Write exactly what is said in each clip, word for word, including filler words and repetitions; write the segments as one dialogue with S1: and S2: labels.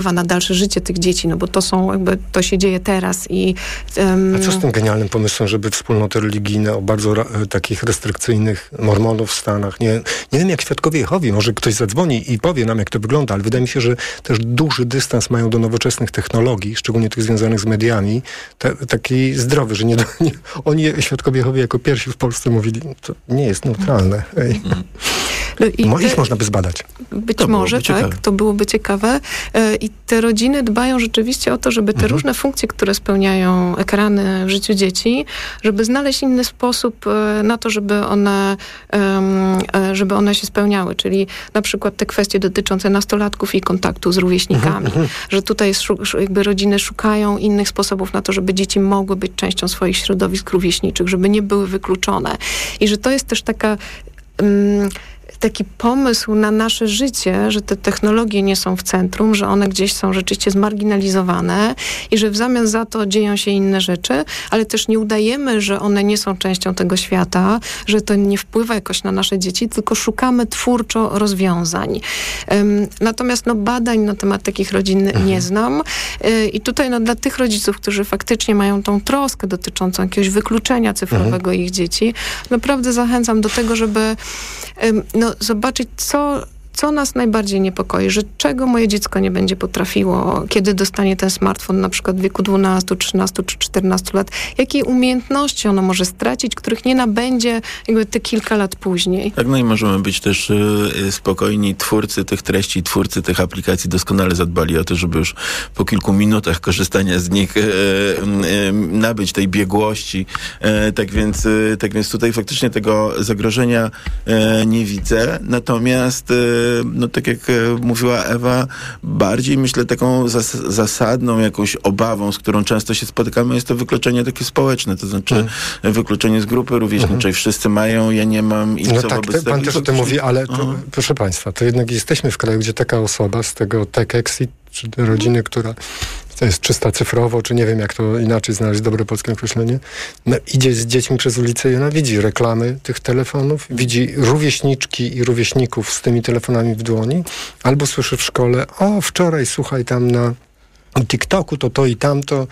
S1: na dalsze życie tych dzieci, no bo to są jakby, to się dzieje teraz i... Um...
S2: A co z tym genialnym pomysłem, żeby wspólnoty religijne o bardzo ra- takich restrykcyjnych mormonów w Stanach, nie, nie wiem jak Świadkowie Jehowi, może ktoś zadzwoni i powie nam jak to wygląda, ale wydaje mi się, że też duży dystans mają do nowoczesnych technologii, szczególnie tych związanych z mediami, ta, taki zdrowy, że nie, do, nie oni, Świadkowie Jehowi jako pierwsi w Polsce mówili, to nie jest neutralne. Ej.
S1: No i
S2: Mo- ich
S1: te,
S2: można by zbadać.
S1: Być
S3: to
S1: może, tak,
S3: ciekawe.
S1: to byłoby ciekawe. I te rodziny dbają rzeczywiście o to, żeby te
S2: mhm.
S1: różne funkcje, które spełniają ekrany w życiu dzieci, żeby znaleźć inny sposób na to, żeby one, żeby one się spełniały. Czyli na przykład te kwestie dotyczące nastolatków i kontaktu z rówieśnikami. Mhm. Że tutaj jakby rodziny szukają innych sposobów na to, żeby dzieci mogły być częścią swoich środowisk rówieśniczych, żeby nie były wykluczone. I że to jest też taka... Um, taki pomysł na nasze życie, że te technologie nie są w centrum, że one gdzieś są rzeczywiście zmarginalizowane i że w zamian za to dzieją się inne rzeczy, ale też nie udajemy, że one nie są częścią tego świata, że to nie wpływa jakoś na nasze dzieci, tylko szukamy twórczo rozwiązań. Um, natomiast no, badań na temat takich rodzin mhm. nie znam. Y, I tutaj no, dla tych rodziców, którzy faktycznie mają tą troskę dotyczącą jakiegoś wykluczenia cyfrowego mhm. ich dzieci, naprawdę zachęcam do tego, żeby um, no, zobaczyć, co, co nas najbardziej niepokoi, że czego moje dziecko nie będzie potrafiło, kiedy dostanie ten smartfon na przykład w wieku dwunastu, trzynastu czy czternastu lat. Jakie umiejętności ono może stracić, których nie nabędzie jakby te kilka lat później.
S3: Tak, no i możemy być też y, spokojni. Twórcy tych treści, twórcy tych aplikacji doskonale zadbali o to, żeby już po kilku minutach korzystania z nich y, y, nabyć tej biegłości. Y, tak, więc, y, tak więc tutaj faktycznie tego zagrożenia y, nie widzę. Natomiast y, no tak jak mówiła Ewa, bardziej myślę taką zas- zasadną jakąś obawą, z którą często się spotykamy, jest to wykluczenie takie społeczne, to znaczy hmm. wykluczenie z grupy rówieśniczej. Hmm. Wszyscy mają, ja nie mam i
S2: no
S3: co
S2: tak,
S3: wobec
S2: te,
S3: tego.
S2: pan też o tym mówi, ale to, proszę państwa, to jednak jesteśmy w kraju, gdzie taka osoba z tego tech exit, czy rodziny, która to jest czysta cyfrowo, czy nie wiem jak to inaczej znaleźć dobre polskie określenie, no, idzie z dziećmi przez ulicę i ona widzi reklamy tych telefonów, widzi rówieśniczki i rówieśników z tymi telefonami w dłoni, albo słyszy w szkole, o wczoraj słuchaj tam na TikToku to to i tamto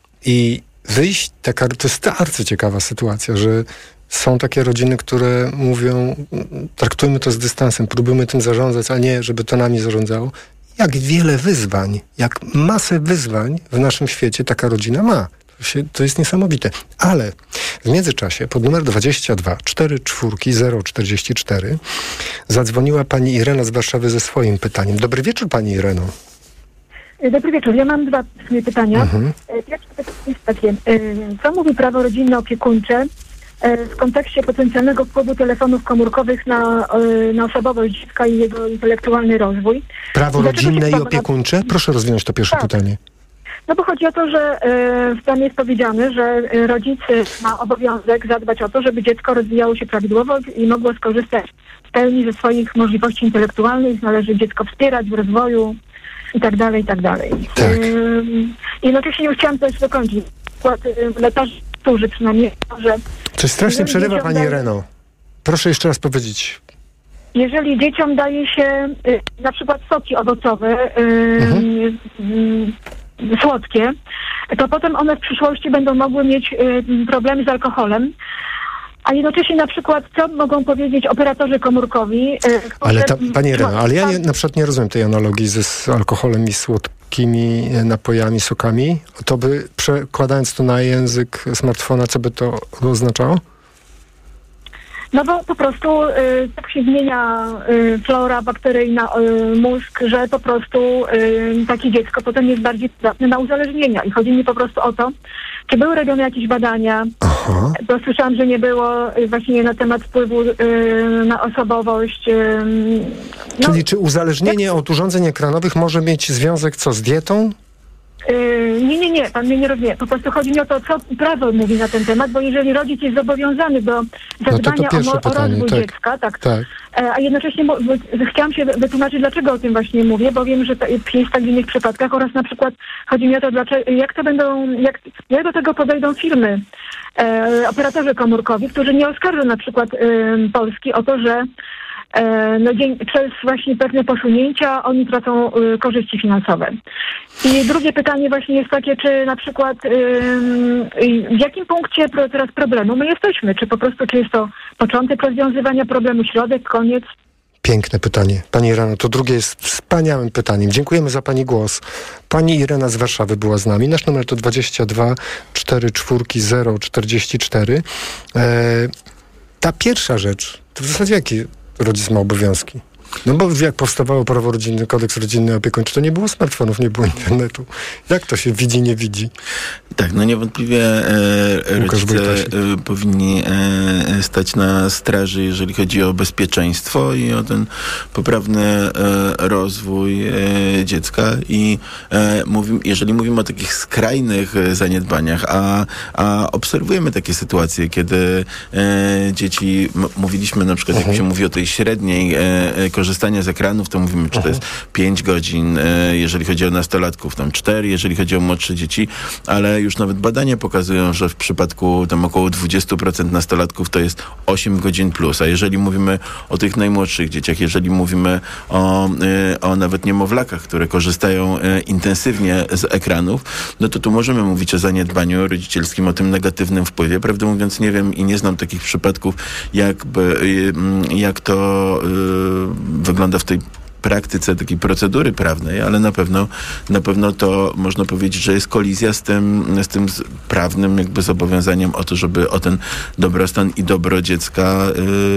S2: i wyjść, taka, to jest arcyciekawa sytuacja, że są takie rodziny, które mówią, traktujmy to z dystansem, próbujmy tym zarządzać, a nie, żeby to nami zarządzało. Jak wiele wyzwań, jak masę wyzwań w naszym świecie taka rodzina ma. To, się, to jest niesamowite. Ale w międzyczasie pod numer dwadzieścia dwa cztery cztery zero cztery cztery zadzwoniła pani Irena z Warszawy ze swoim pytaniem. Dobry wieczór, pani Ireno.
S4: Dobry wieczór. Ja mam dwa pytania. Mhm. Pierwsze pytanie jest takie. Co mówi prawo rodzinne opiekuńcze w kontekście potencjalnego wpływu telefonów komórkowych na, na osobowość dziecka i jego intelektualny rozwój?
S2: Prawo rodzinne i opiekuńcze? Proszę rozwinąć to pierwsze tak. pytanie.
S4: No bo chodzi o to, że y, tam jest powiedziane, że rodzic ma obowiązek zadbać o to, żeby dziecko rozwijało się prawidłowo i mogło skorzystać w pełni ze swoich możliwości intelektualnych. Należy dziecko wspierać w rozwoju i tak dalej, i tak dalej.
S2: Tak.
S4: Y, I jednocześnie już chciałam też dokończyć. Lekarzy, którzy przynajmniej, że...
S2: Coś strasznie przerywa pani daje... Ireno. Proszę jeszcze raz powiedzieć.
S4: Jeżeli dzieciom daje się y, na przykład soki owocowe, y, mhm. y, słodkie, to potem one w przyszłości będą mogły mieć y, problemy z alkoholem. A jednocześnie na przykład, co mogą powiedzieć operatorzy komórkowi? Y,
S2: ale ta, pani Ireno, ale ja nie, na przykład nie rozumiem tej analogii ze z alkoholem i słodkimi napojami, sokami. To by, przekładając to na język smartfona, co by to oznaczało?
S4: No bo po prostu y, tak się zmienia y, flora bakteryjna, y, mózg, że po prostu y, takie dziecko potem jest bardziej podatne na uzależnienia. I chodzi mi po prostu o to, czy były robione jakieś badania, Aha. bo słyszałam, że nie było y, właśnie na temat wpływu y, na osobowość. Y,
S2: no, Czyli czy uzależnienie jak... od urządzeń ekranowych może mieć związek co z dietą?
S4: Yy, nie, nie, nie, pan mnie nie rozumie. Po prostu chodzi mi o to, co prawo mówi na ten temat, bo jeżeli rodzic jest zobowiązany do zadbania no to to o, o rozwój tak. dziecka, tak, tak. a jednocześnie bo, bo, chciałam się wytłumaczyć, dlaczego o tym właśnie mówię, bo wiem, że to jest tak w innych przypadkach oraz na przykład chodzi mi o to, dlaczego, jak to będą, jak, jak do tego podejdą firmy, e, operatorzy komórkowi, którzy nie oskarżą na przykład e, Polski o to, że no, dzień, przez właśnie pewne posunięcia oni tracą y, korzyści finansowe. I drugie pytanie właśnie jest takie, czy na przykład y, y, w jakim punkcie pro, teraz problemu my jesteśmy? Czy po prostu, czy jest to początek rozwiązywania problemu, środek, koniec?
S2: Piękne pytanie. Pani Irena, to drugie jest wspaniałym pytaniem. Dziękujemy za Pani głos. Pani Irena z Warszawy była z nami. Nasz numer to dwadzieścia dwa czterdzieści cztery zero czterdzieści cztery. E, ta pierwsza rzecz, to w zasadzie jaki rodzic ma obowiązki? No bo jak powstawało prawo rodzinne, kodeks rodzinny opiekuńczy, to nie było smartfonów, nie było internetu. Jak to się widzi, nie widzi?
S3: Tak, no niewątpliwie e, rodzice e, powinni e, stać na straży, jeżeli chodzi o bezpieczeństwo i o ten poprawny e, rozwój e, dziecka. I e, mówimy, jeżeli mówimy o takich skrajnych e, zaniedbaniach, a, a obserwujemy takie sytuacje, kiedy e, dzieci, m- mówiliśmy na przykład, uh-huh. jak się mówi o tej średniej e, korzystania z ekranów, to mówimy, czy to jest pięć godzin, e, jeżeli chodzi o nastolatków, tam cztery, jeżeli chodzi o młodsze dzieci, ale już nawet badania pokazują, że w przypadku tam około dwadzieścia procent nastolatków to jest osiem godzin plus, a jeżeli mówimy o tych najmłodszych dzieciach, jeżeli mówimy o, e, o nawet niemowlakach, które korzystają e, intensywnie z ekranów, no to tu możemy mówić o zaniedbaniu rodzicielskim, o tym negatywnym wpływie. Prawdę mówiąc, nie wiem i nie znam takich przypadków, jakby, e, jak to e, wygląda w tej praktyce takiej procedury prawnej, ale na pewno na pewno to można powiedzieć, że jest kolizja z tym, z tym prawnym jakby zobowiązaniem o to, żeby o ten dobrostan i dobro dziecka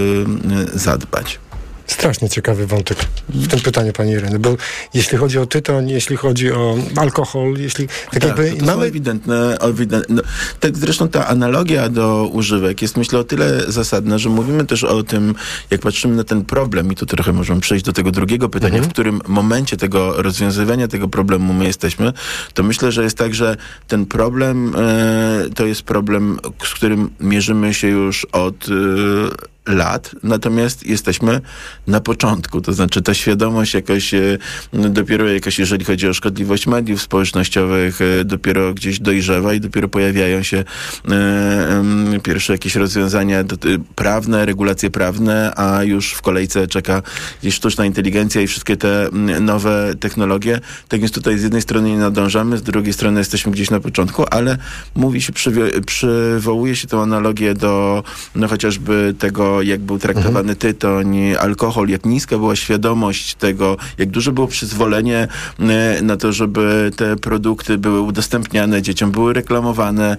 S3: yy, zadbać.
S2: Strasznie ciekawy wątek w tym pytaniu pani Ireny, bo jeśli chodzi o tytoń, jeśli chodzi o alkohol, jeśli tak,
S3: tak
S2: jakby
S3: to, to
S2: mamy...
S3: są ewidentne, ewidentne no, tak zresztą ta analogia do używek jest myślę o tyle zasadna, że mówimy też o tym, jak patrzymy na ten problem i tu trochę możemy przejść do tego drugiego pytania, mhm. w którym momencie tego rozwiązywania tego problemu my jesteśmy, to myślę, że jest tak, że ten problem e, to jest problem, z którym mierzymy się już od e, lat, natomiast jesteśmy na początku, to znaczy ta świadomość jakoś no, dopiero jakoś, jeżeli chodzi o szkodliwość mediów społecznościowych, dopiero gdzieś dojrzewa i dopiero pojawiają się e, e, pierwsze jakieś rozwiązania do, prawne, regulacje prawne, a już w kolejce czeka gdzieś sztuczna inteligencja i wszystkie te nowe technologie. Tak więc tutaj z jednej strony nie nadążamy, z drugiej strony jesteśmy gdzieś na początku, ale mówi się, przywi- przywołuje się tę analogię do no chociażby tego, jak był traktowany mhm. tytoń, alkohol, jak niska była świadomość tego, jak duże było przyzwolenie e, na to, żeby te produkty były udostępniane dzieciom, były reklamowane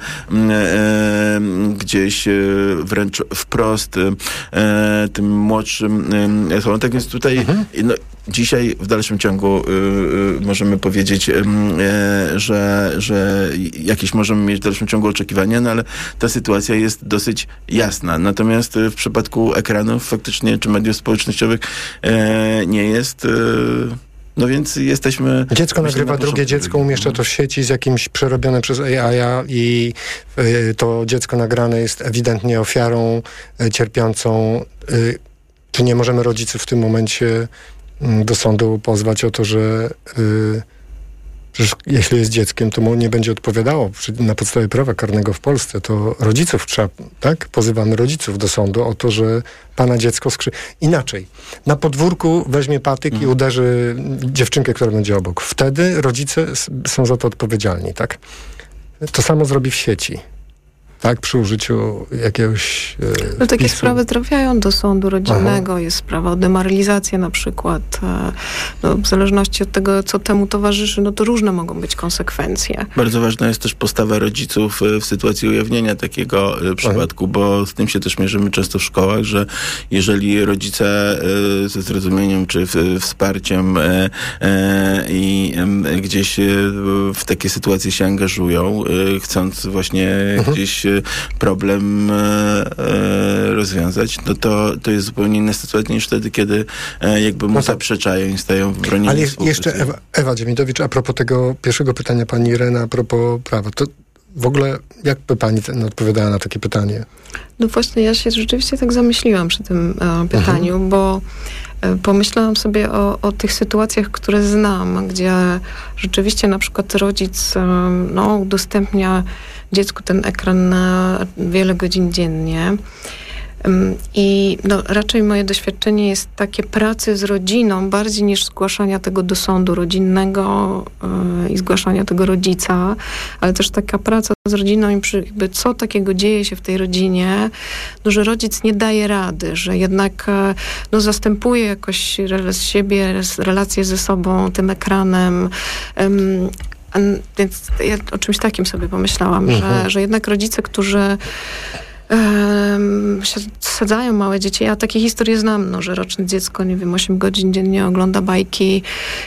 S3: e, gdzieś e, wręcz wprost e, tym młodszym osobom. Tak więc tutaj mhm. no, dzisiaj w dalszym ciągu y, y, możemy powiedzieć, y, y, że, że jakieś możemy mieć w dalszym ciągu oczekiwania, no ale ta sytuacja jest dosyć jasna. Natomiast y, w przypadku ekranów faktycznie, czy mediów społecznościowych y, nie jest... Y, No więc jesteśmy...
S2: Dziecko nagrywa drugie dziecko, umieszcza to w sieci z jakimś przerobionym przez A I i y, to dziecko nagrane jest ewidentnie ofiarą y, cierpiącą. Y, czy nie możemy rodziców w tym momencie do sądu pozwać o to, że yy, przecież jeśli jest dzieckiem, to mu nie będzie odpowiadało na podstawie prawa karnego w Polsce, to rodziców trzeba, tak? Pozywamy rodziców do sądu o to, że pana dziecko skrzy... Inaczej. Na podwórku weźmie patyk mm. i uderzy dziewczynkę, która będzie obok. Wtedy rodzice są za to odpowiedzialni, tak? To samo zrobi w sieci. Tak, przy użyciu jakiegoś e,
S1: no, takie
S2: wpisu.
S1: sprawy trafiają do sądu rodzinnego. Aha. Jest sprawa o demoralizację na przykład. E, no, w zależności od tego, co temu towarzyszy, no to różne mogą być konsekwencje.
S3: Bardzo ważna jest też postawa rodziców w sytuacji ujawnienia takiego przypadku, Aha. bo z tym się też mierzymy często w szkołach, że jeżeli rodzice e, ze zrozumieniem czy w, wsparciem e, e, i e, gdzieś w takie sytuacje się angażują, e, chcąc właśnie Aha. gdzieś problem e, rozwiązać, no to, to jest zupełnie inna sytuacja niż wtedy, kiedy e, jakby mu no tak. zaprzeczają i stają w broni.
S2: Ale jeszcze Ewa, Ewa Dziemidowicz, a propos tego pierwszego pytania pani Ireny, a propos prawa, to w ogóle jak by pani ten odpowiadała na takie pytanie?
S1: No właśnie, ja się rzeczywiście tak zamyśliłam przy tym e, pytaniu, mhm. bo e, pomyślałam sobie o, o tych sytuacjach, które znam, gdzie rzeczywiście na przykład rodzic e, no, udostępnia dziecku ten ekran na wiele godzin dziennie. I no, raczej moje doświadczenie jest takie pracy z rodziną, bardziej niż zgłaszania tego do sądu rodzinnego yy, i zgłaszania tego rodzica, ale też taka praca z rodziną i przy, jakby co takiego dzieje się w tej rodzinie, no, że rodzic nie daje rady, że jednak no, zastępuje jakoś z siebie, relacje ze sobą tym ekranem. Um, więc ja o czymś takim sobie pomyślałam, mhm. że, że jednak rodzice, którzy Um, sadzają małe dzieci. Ja takie historie znam, no, że roczne dziecko, nie wiem, osiem godzin dziennie ogląda bajki,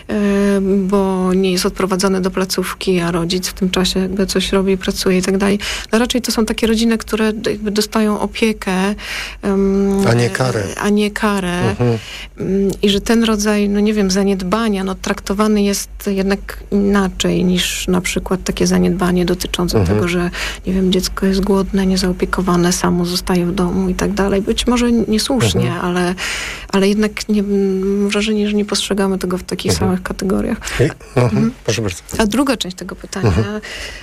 S1: um, bo nie jest odprowadzone do placówki, a rodzic w tym czasie jakby coś robi, pracuje i tak dalej. No raczej to są takie rodziny, które jakby dostają opiekę, um,
S2: a nie karę.
S1: A nie karę. Mhm. Um, I że ten rodzaj, no nie wiem, zaniedbania, no traktowany jest jednak inaczej niż na przykład takie zaniedbanie dotyczące mhm. tego, że nie wiem, dziecko jest głodne, niezaopiekowane, samo zostaje w domu i tak dalej. Być może niesłusznie, mhm. ale, ale jednak nie, mam wrażenie, że nie postrzegamy tego w takich mhm. samych kategoriach.
S2: I, mhm. Mhm. Proszę bardzo.
S1: A druga część tego pytania.
S2: Mhm.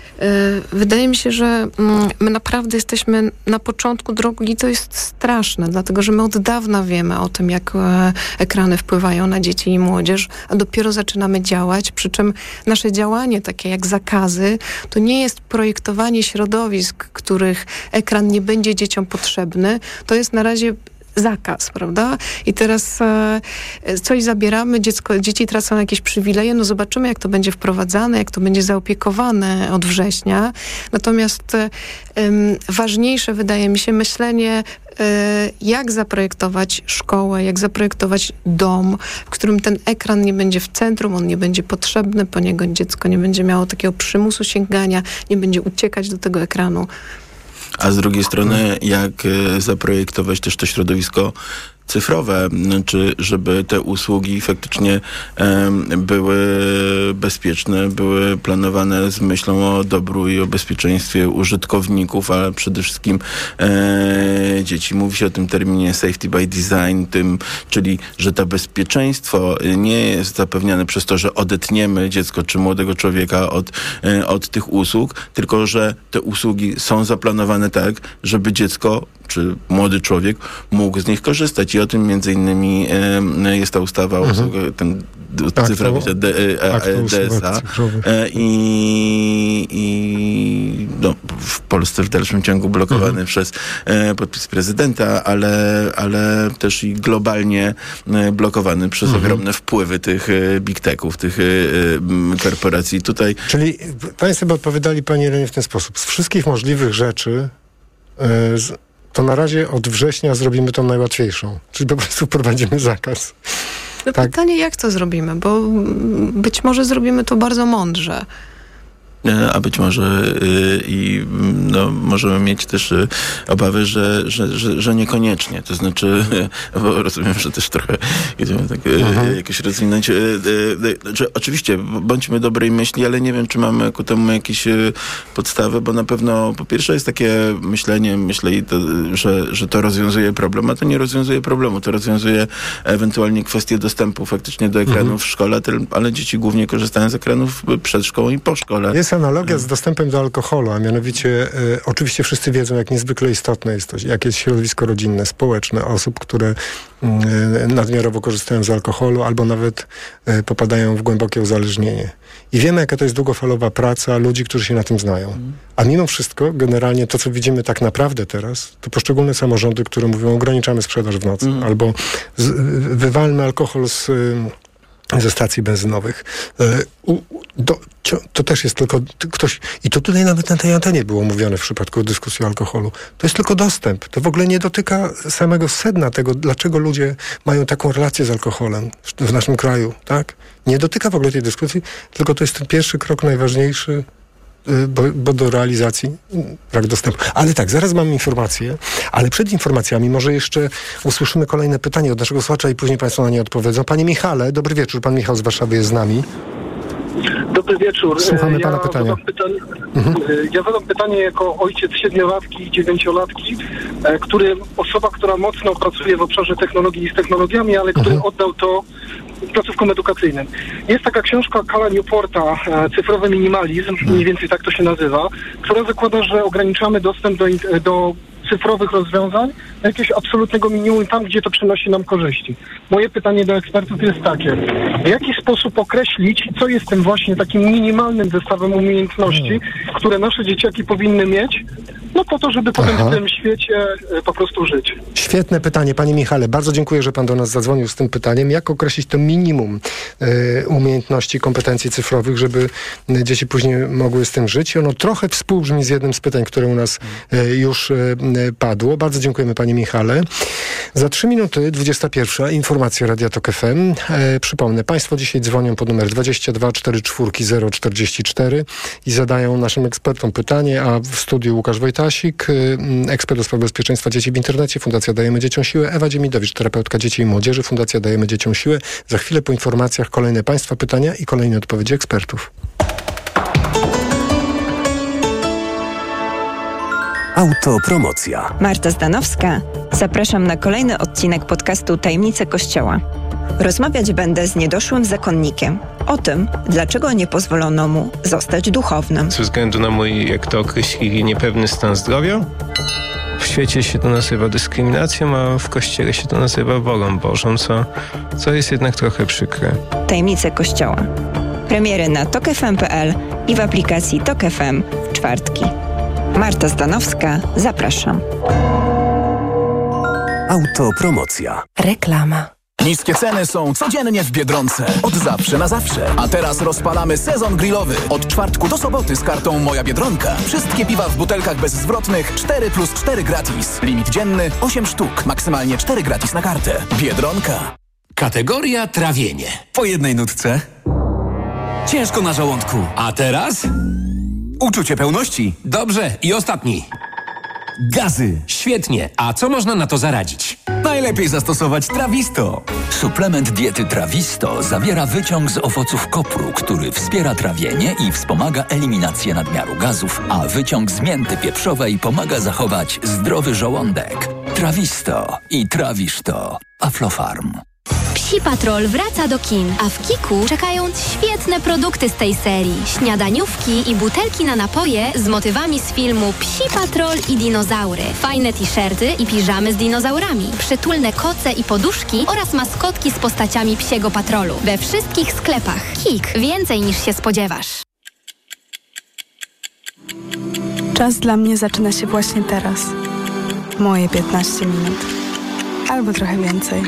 S1: Wydaje mi się, że my naprawdę jesteśmy na początku drogi i to jest straszne, dlatego że my od dawna wiemy o tym, jak ekrany wpływają na dzieci i młodzież, a dopiero zaczynamy działać, przy czym nasze działanie, takie jak zakazy, to nie jest projektowanie środowisk, których ekran nie będzie dzieciom potrzebny, to jest na razie zakaz, prawda? I teraz e, coś zabieramy, dziecko, dzieci tracą jakieś przywileje, no zobaczymy, jak to będzie wprowadzane, jak to będzie zaopiekowane od września. Natomiast e, ważniejsze wydaje mi się myślenie, e, jak zaprojektować szkołę, jak zaprojektować dom, w którym ten ekran nie będzie w centrum, on nie będzie potrzebny, po niego dziecko nie będzie miało takiego przymusu sięgania, nie będzie uciekać do tego ekranu.
S3: A z drugiej strony, jak zaprojektować też to środowisko cyfrowe, czy żeby te usługi faktycznie um, były bezpieczne, były planowane z myślą o dobru i o bezpieczeństwie użytkowników, ale przede wszystkim e, dzieci. Mówi się o tym terminie safety by design, tym, czyli że to bezpieczeństwo nie jest zapewniane przez to, że odetniemy dziecko czy młodego człowieka od, e, od tych usług, tylko że te usługi są zaplanowane tak, żeby dziecko czy młody człowiek mógł z nich korzystać. I o tym między innymi e, jest ta ustawa o
S2: mhm.
S3: usługach, ten cyfrowy D S A i, i no, w Polsce w dalszym ciągu blokowany mhm. przez e, podpis prezydenta, ale, ale też i globalnie e, blokowany przez mhm. ogromne wpływy tych e, big techów, tych e, korporacji. Tutaj...
S2: Czyli państwo by odpowiadali pani Irenie w ten sposób. Z wszystkich możliwych rzeczy e, z to na razie od września zrobimy tą najłatwiejszą. Czyli po prostu wprowadzimy zakaz.
S1: No tak? Pytanie, jak to zrobimy, bo być może zrobimy to bardzo mądrze.
S3: A być może yy, i no, możemy mieć też yy, obawy, że, że, że, że niekoniecznie. To znaczy, yy, bo rozumiem, że też trochę idziemy tak yy, mhm. jakoś rozwinąć. Yy, yy, yy, oczywiście, bądźmy dobrej myśli, ale nie wiem, czy mamy ku temu jakieś yy, podstawy, bo na pewno po pierwsze jest takie myślenie, myślę, to, że, że to rozwiązuje problem, a to nie rozwiązuje problemu. To rozwiązuje ewentualnie kwestię dostępu faktycznie do ekranów mhm. w szkole, ale dzieci głównie korzystają z ekranów przed szkołą i po szkole.
S2: Jest analogia z dostępem do alkoholu, a mianowicie y, oczywiście wszyscy wiedzą, jak niezwykle istotne jest to, jakie jest środowisko rodzinne, społeczne osób, które y, nadmiarowo korzystają z alkoholu albo nawet y, popadają w głębokie uzależnienie. I wiemy, jaka to jest długofalowa praca ludzi, którzy się na tym znają. A mimo wszystko, generalnie to, co widzimy tak naprawdę teraz, to poszczególne samorządy, które mówią, ograniczamy sprzedaż w nocy, mm. albo z, wywalmy alkohol z... Y, ze stacji benzynowych. To, to też jest tylko ktoś... I to tutaj nawet na tej antenie było mówione w przypadku dyskusji o alkoholu. To jest tylko dostęp. To w ogóle nie dotyka samego sedna tego, dlaczego ludzie mają taką relację z alkoholem w naszym kraju, tak? Nie dotyka w ogóle tej dyskusji, tylko to jest ten pierwszy krok najważniejszy, Bo, bo do realizacji brak dostępu. Ale tak, zaraz mam informacje, ale przed informacjami może jeszcze usłyszymy kolejne pytanie od naszego słuchacza i później państwo na nie odpowiedzą. Panie Michale, dobry wieczór. Pan Michał z Warszawy jest z nami.
S5: Dobry wieczór.
S2: Słuchamy pana
S5: ja
S2: pytania.
S5: Pytanie, mhm. Ja zadam pytanie jako ojciec siedmiolatki i dziewięciolatki, który, osoba, która mocno pracuje w obszarze technologii i z technologiami, ale który mhm. oddał to placówkom edukacyjnym. Jest taka książka Cala Newporta, Cyfrowy minimalizm, mniej więcej tak to się nazywa, która zakłada, że ograniczamy dostęp do, do cyfrowych rozwiązań do jakiegoś absolutnego minimum tam, gdzie to przynosi nam korzyści. Moje pytanie do ekspertów jest takie: w jaki sposób określić, co jest tym właśnie takim minimalnym zestawem umiejętności, które nasze dzieciaki powinny mieć, no po to, żeby potem Aha. w tym świecie y, po prostu żyć.
S2: Świetne pytanie, panie Michale. Bardzo dziękuję, że pan do nas zadzwonił z tym pytaniem. Jak określić to minimum y, umiejętności, kompetencji cyfrowych, żeby y, dzieci później mogły z tym żyć? I ono trochę współbrzmi z jednym z pytań, które u nas y, już y, padło. Bardzo dziękujemy, panie Michale. Za trzy minuty, dwudziesta pierwsza, informacje Radia Tok F M. E, przypomnę, państwo dzisiaj dzwonią pod numer dwadzieścia dwa czterdzieści cztery zero czterdzieści cztery i zadają naszym ekspertom pytanie, a w studiu Łukasz Wojtasik, ekspert do spraw bezpieczeństwa dzieci w internecie, Fundacja Dajemy Dzieciom Siłę, Ewa Dziemidowicz, terapeutka dzieci i młodzieży, Fundacja Dajemy Dzieciom Siłę. Za chwilę po informacjach kolejne państwa pytania i kolejne odpowiedzi ekspertów.
S6: Autopromocja. Marta Zdanowska. Zapraszam na kolejny odcinek podcastu Tajemnice Kościoła. Rozmawiać będę z niedoszłym zakonnikiem o tym, dlaczego nie pozwolono mu zostać duchownym.
S7: Ze względu na mój, jak to określili, niepewny stan zdrowia. W świecie się to nazywa dyskryminacją, a w Kościele się to nazywa wolą Bożą, co, co jest jednak trochę przykre.
S6: Tajemnice Kościoła. Premiery na tok f m kropka p l i w aplikacji Tok F M w czwartki. Marta Zdanowska, zapraszam.
S8: Autopromocja.
S6: Reklama.
S8: Niskie ceny są codziennie w Biedronce. Od zawsze na zawsze. A teraz rozpalamy sezon grillowy. Od czwartku do soboty z kartą Moja Biedronka. Wszystkie piwa w butelkach bezzwrotnych cztery plus cztery gratis. Limit dzienny osiem sztuk. Maksymalnie cztery gratis na kartę. Biedronka.
S9: Kategoria trawienie. Po jednej nutce. Ciężko na żołądku. A teraz? Uczucie pełności. Dobrze. I ostatni. Gazy. Świetnie. A co można na to zaradzić? Najlepiej zastosować Trawisto.
S10: Suplement diety Trawisto zawiera wyciąg z owoców kopru, który wspiera trawienie i wspomaga eliminację nadmiaru gazów, a wyciąg z mięty pieprzowej pomaga zachować zdrowy żołądek. Trawisto i trawisz to. Aflofarm.
S11: Psi Patrol wraca do kin, a w Kiku czekają świetne produkty z tej serii. Śniadaniówki i butelki na napoje z motywami z filmu Psi Patrol i dinozaury. Fajne t-shirty i piżamy z dinozaurami. Przytulne koce i poduszki oraz maskotki z postaciami Psiego Patrolu. We wszystkich sklepach. Kik. Więcej niż się spodziewasz.
S12: Czas dla mnie zaczyna się właśnie teraz. Moje piętnaście minut. Albo trochę więcej.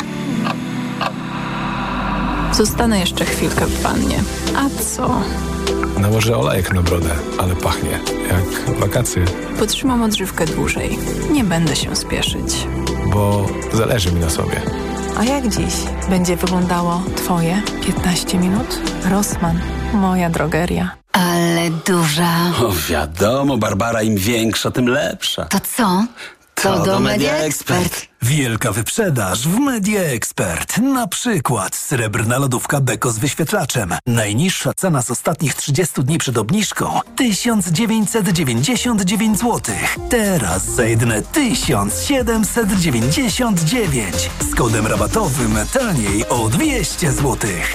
S12: Zostanę jeszcze chwilkę w wannie. A co?
S13: Nałożę olejek na brodę, ale pachnie jak wakacje.
S12: Potrzymam odżywkę dłużej. Nie będę się spieszyć.
S13: Bo zależy mi na sobie.
S12: A jak dziś będzie wyglądało twoje piętnaście minut? Rossmann, moja drogeria.
S14: Ale duża.
S15: O wiadomo, Barbara, im większa, tym lepsza.
S14: To co? To, to do Media Expert.
S16: Wielka wyprzedaż w Media Expert. Na przykład srebrna lodówka Beko z wyświetlaczem. Najniższa cena z ostatnich trzydziestu dni przed obniżką tysiąc dziewięćset dziewięćdziesiąt dziewięć złotych. Teraz za jedyne tysiąc siedemset dziewięćdziesiąt dziewięć. Z kodem rabatowym taniej o dwieście złotych.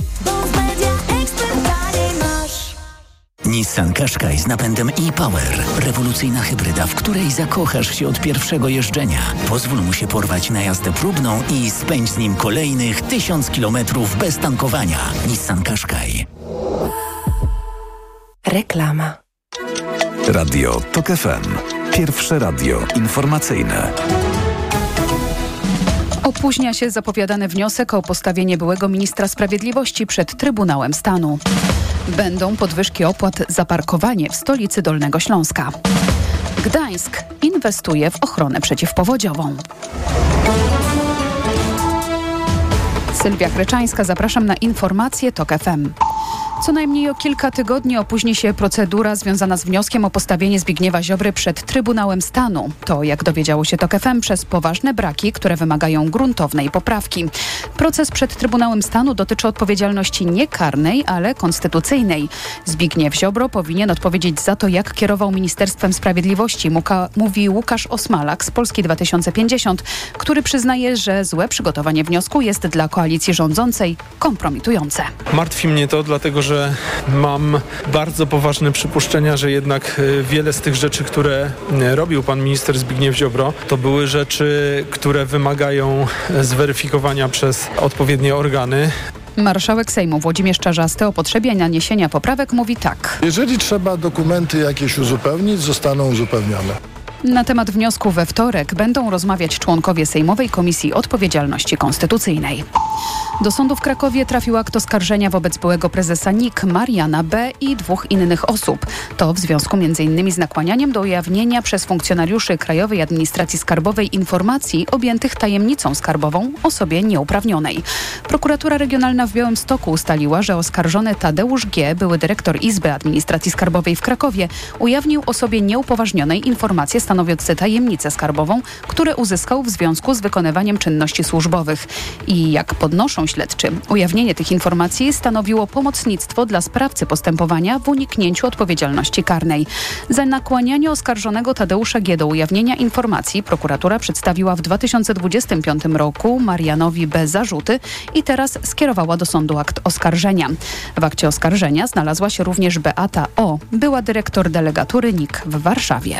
S10: Nissan Qashqai z napędem e-Power. Rewolucyjna hybryda, w której zakochasz się od pierwszego jeżdżenia. Pozwól mu się porwać na jazdę próbną i spędź z nim kolejnych tysiąc kilometrów bez tankowania. Nissan Qashqai.
S6: Reklama.
S8: Radio Tok F M. Pierwsze radio informacyjne.
S17: Opóźnia się zapowiadany wniosek o postawienie byłego ministra sprawiedliwości przed Trybunałem Stanu. Będą podwyżki opłat za parkowanie w stolicy Dolnego Śląska. Gdańsk inwestuje w ochronę przeciwpowodziową. Sylwia Kreczańska, zapraszam na informacje Tok F M. Co najmniej o kilka tygodni opóźni się procedura związana z wnioskiem o postawienie Zbigniewa Ziobry przed Trybunałem Stanu. To, jak dowiedziało się Tok F M, przez poważne braki, które wymagają gruntownej poprawki. Proces przed Trybunałem Stanu dotyczy odpowiedzialności nie karnej, ale konstytucyjnej. Zbigniew Ziobro powinien odpowiedzieć za to, jak kierował Ministerstwem Sprawiedliwości, Muka, mówi Łukasz Osmalak z Polski dwa tysiące pięćdziesiąt, który przyznaje, że złe przygotowanie wniosku jest dla koalicji rządzącej kompromitujące.
S18: Martwi mnie to, dlatego że że mam bardzo poważne przypuszczenia, że jednak wiele z tych rzeczy, które robił pan minister Zbigniew Ziobro, to były rzeczy, które wymagają zweryfikowania przez odpowiednie organy.
S17: Marszałek Sejmu Włodzimierz Czarzasty o potrzebie naniesienia poprawek mówi tak.
S19: Jeżeli trzeba dokumenty jakieś uzupełnić, zostaną uzupełnione.
S17: Na temat wniosku we wtorek będą rozmawiać członkowie Sejmowej Komisji Odpowiedzialności Konstytucyjnej. Do sądu w Krakowie trafił akt oskarżenia wobec byłego prezesa N I K Mariana B. i dwóch innych osób. To w związku między innymi z nakłanianiem do ujawnienia przez funkcjonariuszy Krajowej Administracji Skarbowej informacji objętych tajemnicą skarbową osobie nieuprawnionej. Prokuratura Regionalna w Białymstoku ustaliła, że oskarżony Tadeusz G., były dyrektor Izby Administracji Skarbowej w Krakowie, ujawnił osobie nieupoważnionej informacje stanowiące tajemnicę skarbową, które uzyskał w związku z wykonywaniem czynności służbowych. I jak podnoszą śledczy, ujawnienie tych informacji stanowiło pomocnictwo dla sprawcy postępowania w uniknięciu odpowiedzialności karnej. Za nakłanianie oskarżonego Tadeusza G. do ujawnienia informacji prokuratura przedstawiła w dwa tysiące dwudziestym piątym roku Marianowi B. zarzuty i teraz skierowała do sądu akt oskarżenia. W akcie oskarżenia znalazła się również Beata O., była dyrektor delegatury N I K w Warszawie.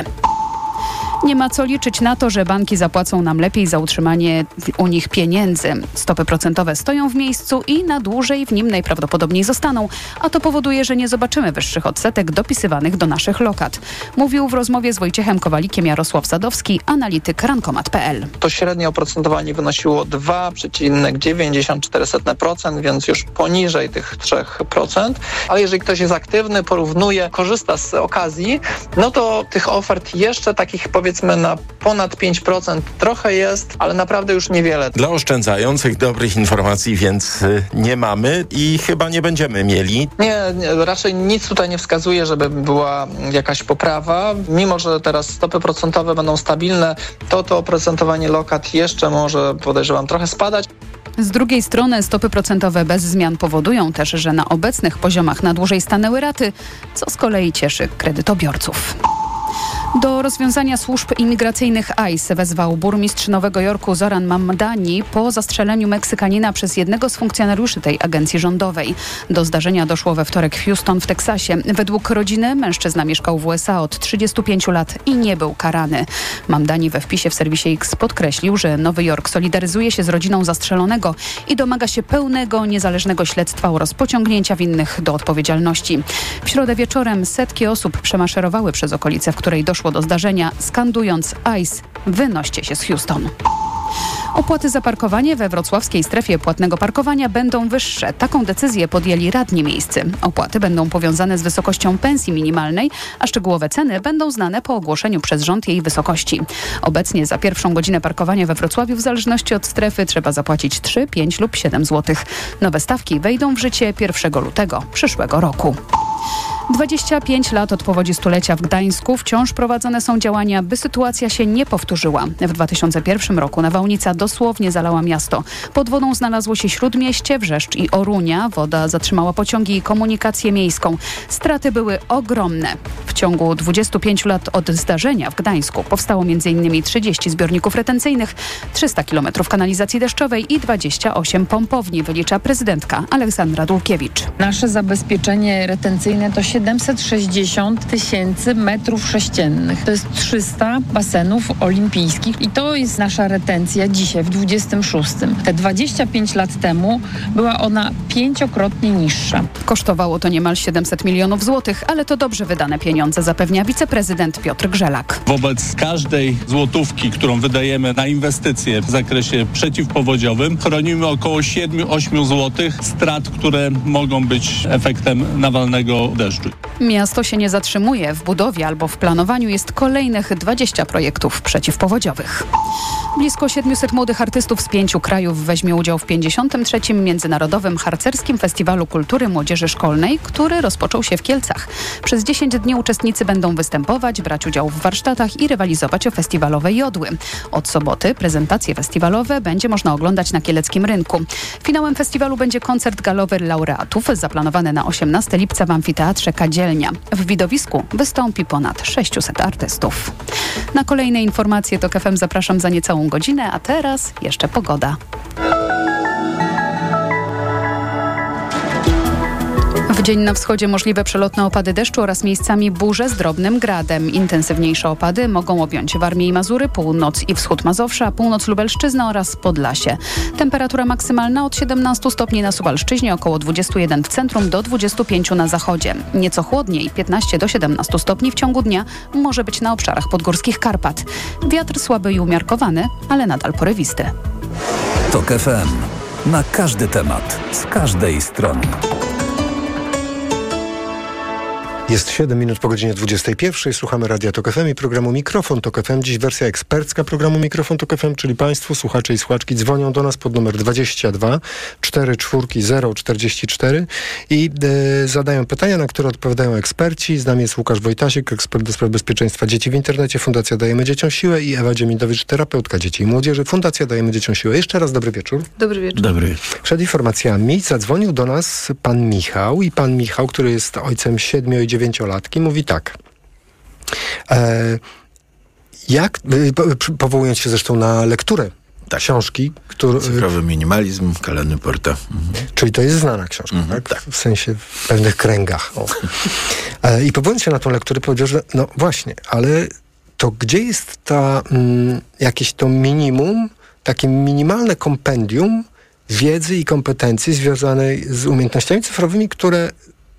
S17: Nie ma co liczyć na to, że banki zapłacą nam lepiej za utrzymanie u nich pieniędzy. Stopy procentowe stoją w miejscu i na dłużej w nim najprawdopodobniej zostaną, a to powoduje, że nie zobaczymy wyższych odsetek dopisywanych do naszych lokat. Mówił w rozmowie z Wojciechem Kowalikiem Jarosław Sadowski, analityk rankomat kropka p l.
S20: To średnie oprocentowanie wynosiło dwa przecinek dziewięćdziesiąt cztery procent, więc już poniżej tych trzy procent. Ale jeżeli ktoś jest aktywny, porównuje, korzysta z okazji, no to tych ofert jeszcze takich powiedzmy na ponad pięć procent trochę jest, ale naprawdę już niewiele.
S21: Dla oszczędzających dobrych informacji więc nie mamy i chyba nie będziemy mieli.
S20: Nie, nie, raczej nic tutaj nie wskazuje, żeby była jakaś poprawa. Mimo że teraz stopy procentowe będą stabilne, to to oprocentowanie lokat jeszcze może, podejrzewam, trochę spadać.
S17: Z drugiej strony stopy procentowe bez zmian powodują też, że na obecnych poziomach na dłużej stanęły raty, co z kolei cieszy kredytobiorców. Do rozwiązania służb imigracyjnych I C E wezwał burmistrz Nowego Jorku Zoran Mamdani po zastrzeleniu Meksykanina przez jednego z funkcjonariuszy tej agencji rządowej. Do zdarzenia doszło we wtorek w Houston w Teksasie. Według rodziny mężczyzna mieszkał w U S A od trzydziestu pięciu lat i nie był karany. Mamdani we wpisie w serwisie X podkreślił, że Nowy Jork solidaryzuje się z rodziną zastrzelonego i domaga się pełnego, niezależnego śledztwa oraz pociągnięcia winnych do odpowiedzialności. W środę wieczorem setki osób przemaszerowały przez okolice, w której doszło do zdarzenia, skandując I C E, wynoście się z Houston. Opłaty za parkowanie we wrocławskiej strefie płatnego parkowania będą wyższe. Taką decyzję podjęli radni miejscy. Opłaty będą powiązane z wysokością pensji minimalnej, a szczegółowe ceny będą znane po ogłoszeniu przez rząd jej wysokości. Obecnie za pierwszą godzinę parkowania we Wrocławiu w zależności od strefy trzeba zapłacić trzy, pięć lub siedem złotych. Nowe stawki wejdą w życie pierwszego lutego przyszłego roku. dwadzieścia pięć lat od powodzi stulecia w Gdańsku wciąż prowadzone są działania, by sytuacja się nie powtórzyła. W dwa tysiące pierwszym roku nawałnica dosłownie zalała miasto. Pod wodą znalazło się Śródmieście, Wrzeszcz i Orunia. Woda zatrzymała pociągi i komunikację miejską. Straty były ogromne. W ciągu dwudziestu pięciu lat od zdarzenia w Gdańsku powstało między innymi trzydzieści zbiorników retencyjnych, trzysta kilometrów kanalizacji deszczowej i dwadzieścia osiem pompowni, wylicza prezydentka Aleksandra Dulkiewicz.
S22: Nasze zabezpieczenie retencyjne to siedemset sześćdziesiąt tysięcy metrów sześciennych. To jest trzysta basenów olimpijskich i to jest nasza retencja dzisiaj w dwudziestym szóstym. Te dwadzieścia pięć lat temu była ona pięciokrotnie niższa.
S17: Kosztowało to niemal siedemset milionów złotych, ale to dobrze wydane pieniądze, zapewnia wiceprezydent Piotr Grzelak.
S23: Wobec każdej złotówki, którą wydajemy na inwestycje w zakresie przeciwpowodziowym, chronimy około siedem do ośmiu złotych strat, które mogą być efektem nawalnego deszczu.
S17: Miasto się nie zatrzymuje. W budowie albo w planowaniu jest kolejnych dwadzieścia projektów przeciwpowodziowych. Blisko siedmiuset młodych artystów z pięciu krajów weźmie udział w pięćdziesiątym trzecim Międzynarodowym Harcerskim Festiwalu Kultury Młodzieży Szkolnej, który rozpoczął się w Kielcach. Przez dziesięć dni uczestnicy będą występować, brać udział w warsztatach i rywalizować o festiwalowe jodły. Od soboty prezentacje festiwalowe będzie można oglądać na kieleckim rynku. Finałem festiwalu będzie koncert galowy laureatów zaplanowany na osiemnastego lipca w Amfiteatrze Kadzielnia. W widowisku wystąpi ponad sześciuset artystów. Na kolejne informacje TOK F M zapraszam za niecałą godzinę, a teraz jeszcze pogoda. W dzień na wschodzie możliwe przelotne opady deszczu oraz miejscami burze z drobnym gradem. Intensywniejsze opady mogą objąć Warmię i Mazury, północ i wschód Mazowsza, północ Lubelszczyzny oraz Podlasie. Temperatura maksymalna od siedemnastu stopni na Suwalszczyźnie, około dwudziestu jeden w centrum do dwudziestu pięciu na zachodzie. Nieco chłodniej, piętnaście do siedemnastu stopni w ciągu dnia może być na obszarach podgórskich Karpat. Wiatr słaby i umiarkowany, ale nadal porywisty.
S16: TOK F M. Na każdy temat, z każdej strony.
S2: Jest siedem minut po godzinie dwudziestej pierwszej. Słuchamy Radia Tok F M i programu Mikrofon Tok F M. Dziś wersja ekspercka programu Mikrofon Tok F M, czyli Państwo, słuchacze i słuchaczki dzwonią do nas pod numer dwadzieścia dwa cztery cztery zero czterdzieści cztery i e, zadają pytania, na które odpowiadają eksperci. Z nami jest Łukasz Wojtasik, ekspert do spraw bezpieczeństwa dzieci w internecie, Fundacja Dajemy Dzieciom Siłę, i Ewa Dziemidowicz, terapeutka dzieci i młodzieży, Fundacja Dajemy Dzieciom Siłę. Jeszcze raz dobry wieczór.
S1: Dobry wieczór.
S21: Dobry.
S2: Przed informacjami zadzwonił do nas pan Michał i pan Michał, który jest ojcem siedmiu i dziewięciolatki, mówi tak. E, jak, powołując się zresztą na lekturę tak. książki, który,
S21: Cyfrowy minimalizm, Kala Newporta. Mhm.
S2: Czyli to jest znana książka, mhm, tak? tak? W sensie w pewnych kręgach. E, I powołując się na tą lekturę, powiedział, że no właśnie, ale to gdzie jest ta mm, jakieś to minimum, takie minimalne kompendium wiedzy i kompetencji związanej z umiejętnościami cyfrowymi, które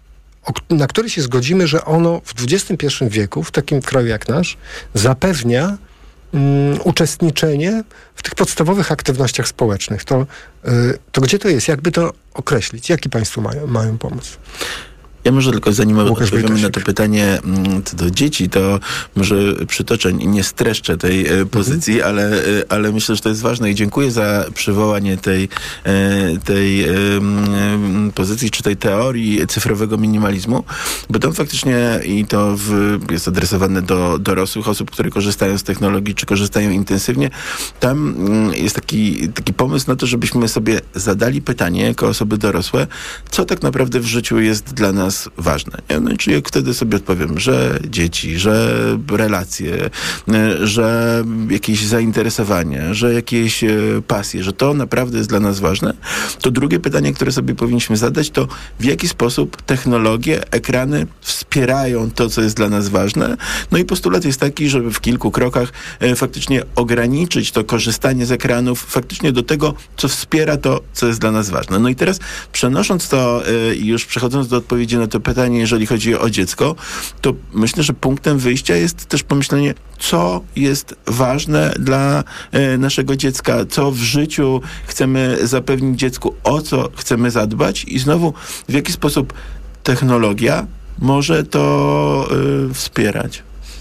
S2: na które się zgodzimy, że ono w dwudziestym pierwszym wieku, w takim kraju jak nasz, zapewnia um, uczestniczenie w tych podstawowych aktywnościach społecznych. To, y, to gdzie to jest? Jakby to określić? Jaki państwo mają, mają pomysł?
S21: Ja może tylko zanim odpowiemy
S2: Wojtasik.
S21: na to pytanie co do dzieci, to może przytoczę, nie streszczę tej e, pozycji, mhm. ale, e, ale myślę, że to jest ważne i dziękuję za przywołanie tej, e, tej e, pozycji, czy tej teorii cyfrowego minimalizmu, bo tam faktycznie i to w, jest adresowane do dorosłych osób, które korzystają z technologii, czy korzystają intensywnie. Tam jest taki, taki pomysł na to, żebyśmy sobie zadali pytanie jako osoby dorosłe, co tak naprawdę w życiu jest dla nas ważne. Nie? No i czyli jak wtedy sobie odpowiem, że dzieci, że relacje, że jakieś zainteresowania, że jakieś pasje, że to naprawdę jest dla nas ważne, to drugie pytanie, które sobie powinniśmy zadać, to w jaki sposób technologie, ekrany wspierają to, co jest dla nas ważne. No i postulat jest taki, żeby w kilku krokach e, faktycznie ograniczyć to korzystanie z ekranów faktycznie do tego, co wspiera to, co jest dla nas ważne. No i teraz przenosząc to i e, już przechodząc do odpowiedzi na to pytanie, jeżeli chodzi o dziecko, to myślę, że punktem wyjścia jest też pomyślenie, co jest ważne dla e, naszego dziecka, co w życiu chcemy zapewnić dziecku, o co chcemy zadbać i znowu w jaki sposób technologia może to y, wspierać.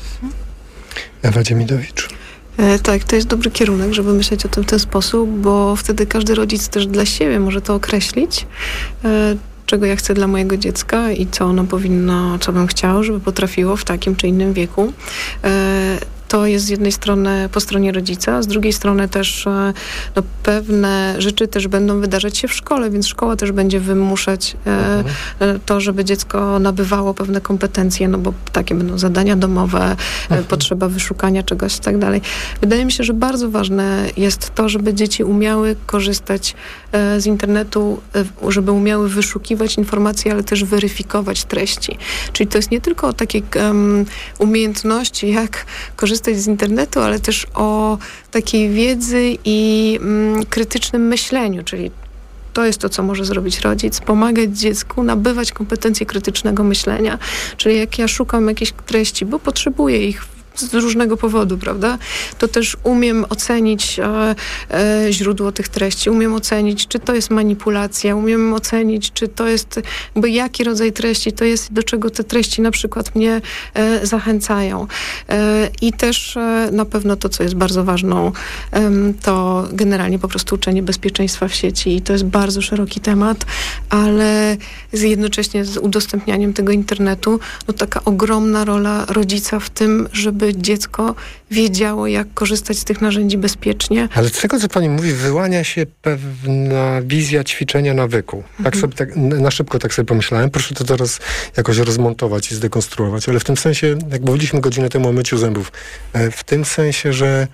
S2: Ewa Dziemidowicz.
S1: E, tak, to jest dobry kierunek, żeby myśleć o tym w ten sposób, bo wtedy każdy rodzic też dla siebie może to określić, e, czego ja chcę dla mojego dziecka i co ono powinno, co bym chciał, żeby potrafiło w takim czy innym wieku. E, To jest z jednej strony po stronie rodzica, z drugiej strony też no, pewne rzeczy też będą wydarzać się w szkole, więc szkoła też będzie wymuszać e, mhm. to, żeby dziecko nabywało pewne kompetencje, no bo takie będą zadania domowe, mhm. e, potrzeba wyszukania czegoś i tak dalej. Wydaje mi się, że bardzo ważne jest to, żeby dzieci umiały korzystać e, z internetu, e, żeby umiały wyszukiwać informacje, ale też weryfikować treści. Czyli to jest nie tylko o takiej um, umiejętności, jak korzystać z internetu, ale też o takiej wiedzy i mm, krytycznym myśleniu, czyli to jest to, co może zrobić rodzic, pomagać dziecku nabywać kompetencje krytycznego myślenia. Czyli jak ja szukam jakiejś treści, bo potrzebuję ich z różnego powodu, prawda? To też umiem ocenić e, e, źródło tych treści, umiem ocenić, czy to jest manipulacja, umiem ocenić, czy to jest, jakby jaki rodzaj treści to jest, do czego te treści na przykład mnie e, zachęcają. E, I też e, na pewno to, co jest bardzo ważną, e, to generalnie po prostu uczenie bezpieczeństwa w sieci i to jest bardzo szeroki temat, ale z jednocześnie z udostępnianiem tego internetu, no taka ogromna rola rodzica w tym, żeby dziecko wiedziało, jak korzystać z tych narzędzi bezpiecznie.
S2: Ale z tego, co pani mówi, wyłania się pewna wizja ćwiczenia nawyku. Mhm. Tak sobie, tak, na szybko tak sobie pomyślałem. Proszę to teraz jakoś rozmontować i zdekonstruować. Ale w tym sensie, jak mówiliśmy godzinę temu o myciu zębów, w tym sensie, że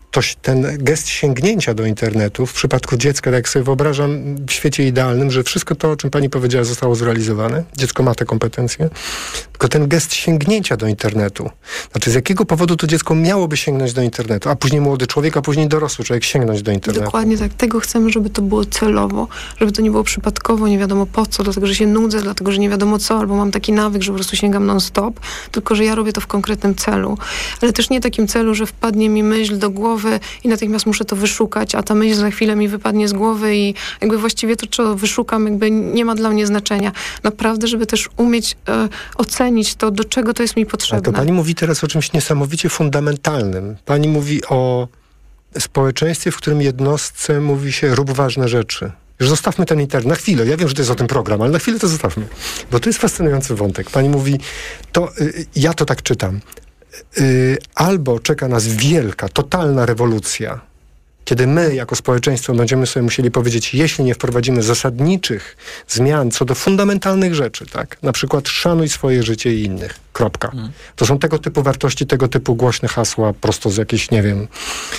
S2: to ten gest sięgnięcia do internetu w przypadku dziecka, tak jak sobie wyobrażam w świecie idealnym, że wszystko to, o czym pani powiedziała, zostało zrealizowane. Dziecko ma te kompetencje. Tylko ten gest sięgnięcia do internetu. Znaczy, z jakiego powodu to dziecko miałoby sięgnąć do internetu, a później młody człowiek, a później dorosły człowiek sięgnąć do internetu.
S1: Dokładnie tak. Tego chcemy, żeby to było celowo, żeby to nie było przypadkowo, nie wiadomo po co, dlatego, że się nudzę, dlatego, że nie wiadomo co, albo mam taki nawyk, że po prostu sięgam non-stop, tylko, że ja robię to w konkretnym celu. Ale też nie takim celu, że wpadnie mi myśl do głowy i natychmiast muszę to wyszukać, a ta myśl za chwilę mi wypadnie z głowy i jakby właściwie to, co wyszukam, jakby nie ma dla mnie znaczenia. Naprawdę, żeby też umieć e, ocenić to, do czego to jest mi potrzebne.
S2: Ale to pani mówi teraz o czymś niesamowicie fundamentalnym. Pani mówi o społeczeństwie, w którym jednostce mówi się rób ważne rzeczy. Już zostawmy ten internet. Na chwilę. Ja wiem, że to jest o tym program, ale na chwilę to zostawmy. Bo to jest fascynujący wątek. Pani mówi, to y, ja to tak czytam. Y, albo czeka nas wielka, totalna rewolucja, kiedy my jako społeczeństwo będziemy sobie musieli powiedzieć, jeśli nie wprowadzimy zasadniczych zmian co do fundamentalnych rzeczy, tak? Na przykład szanuj swoje życie i innych. Kropka. Hmm. To są tego typu wartości, tego typu głośne hasła prosto z jakichś, nie wiem,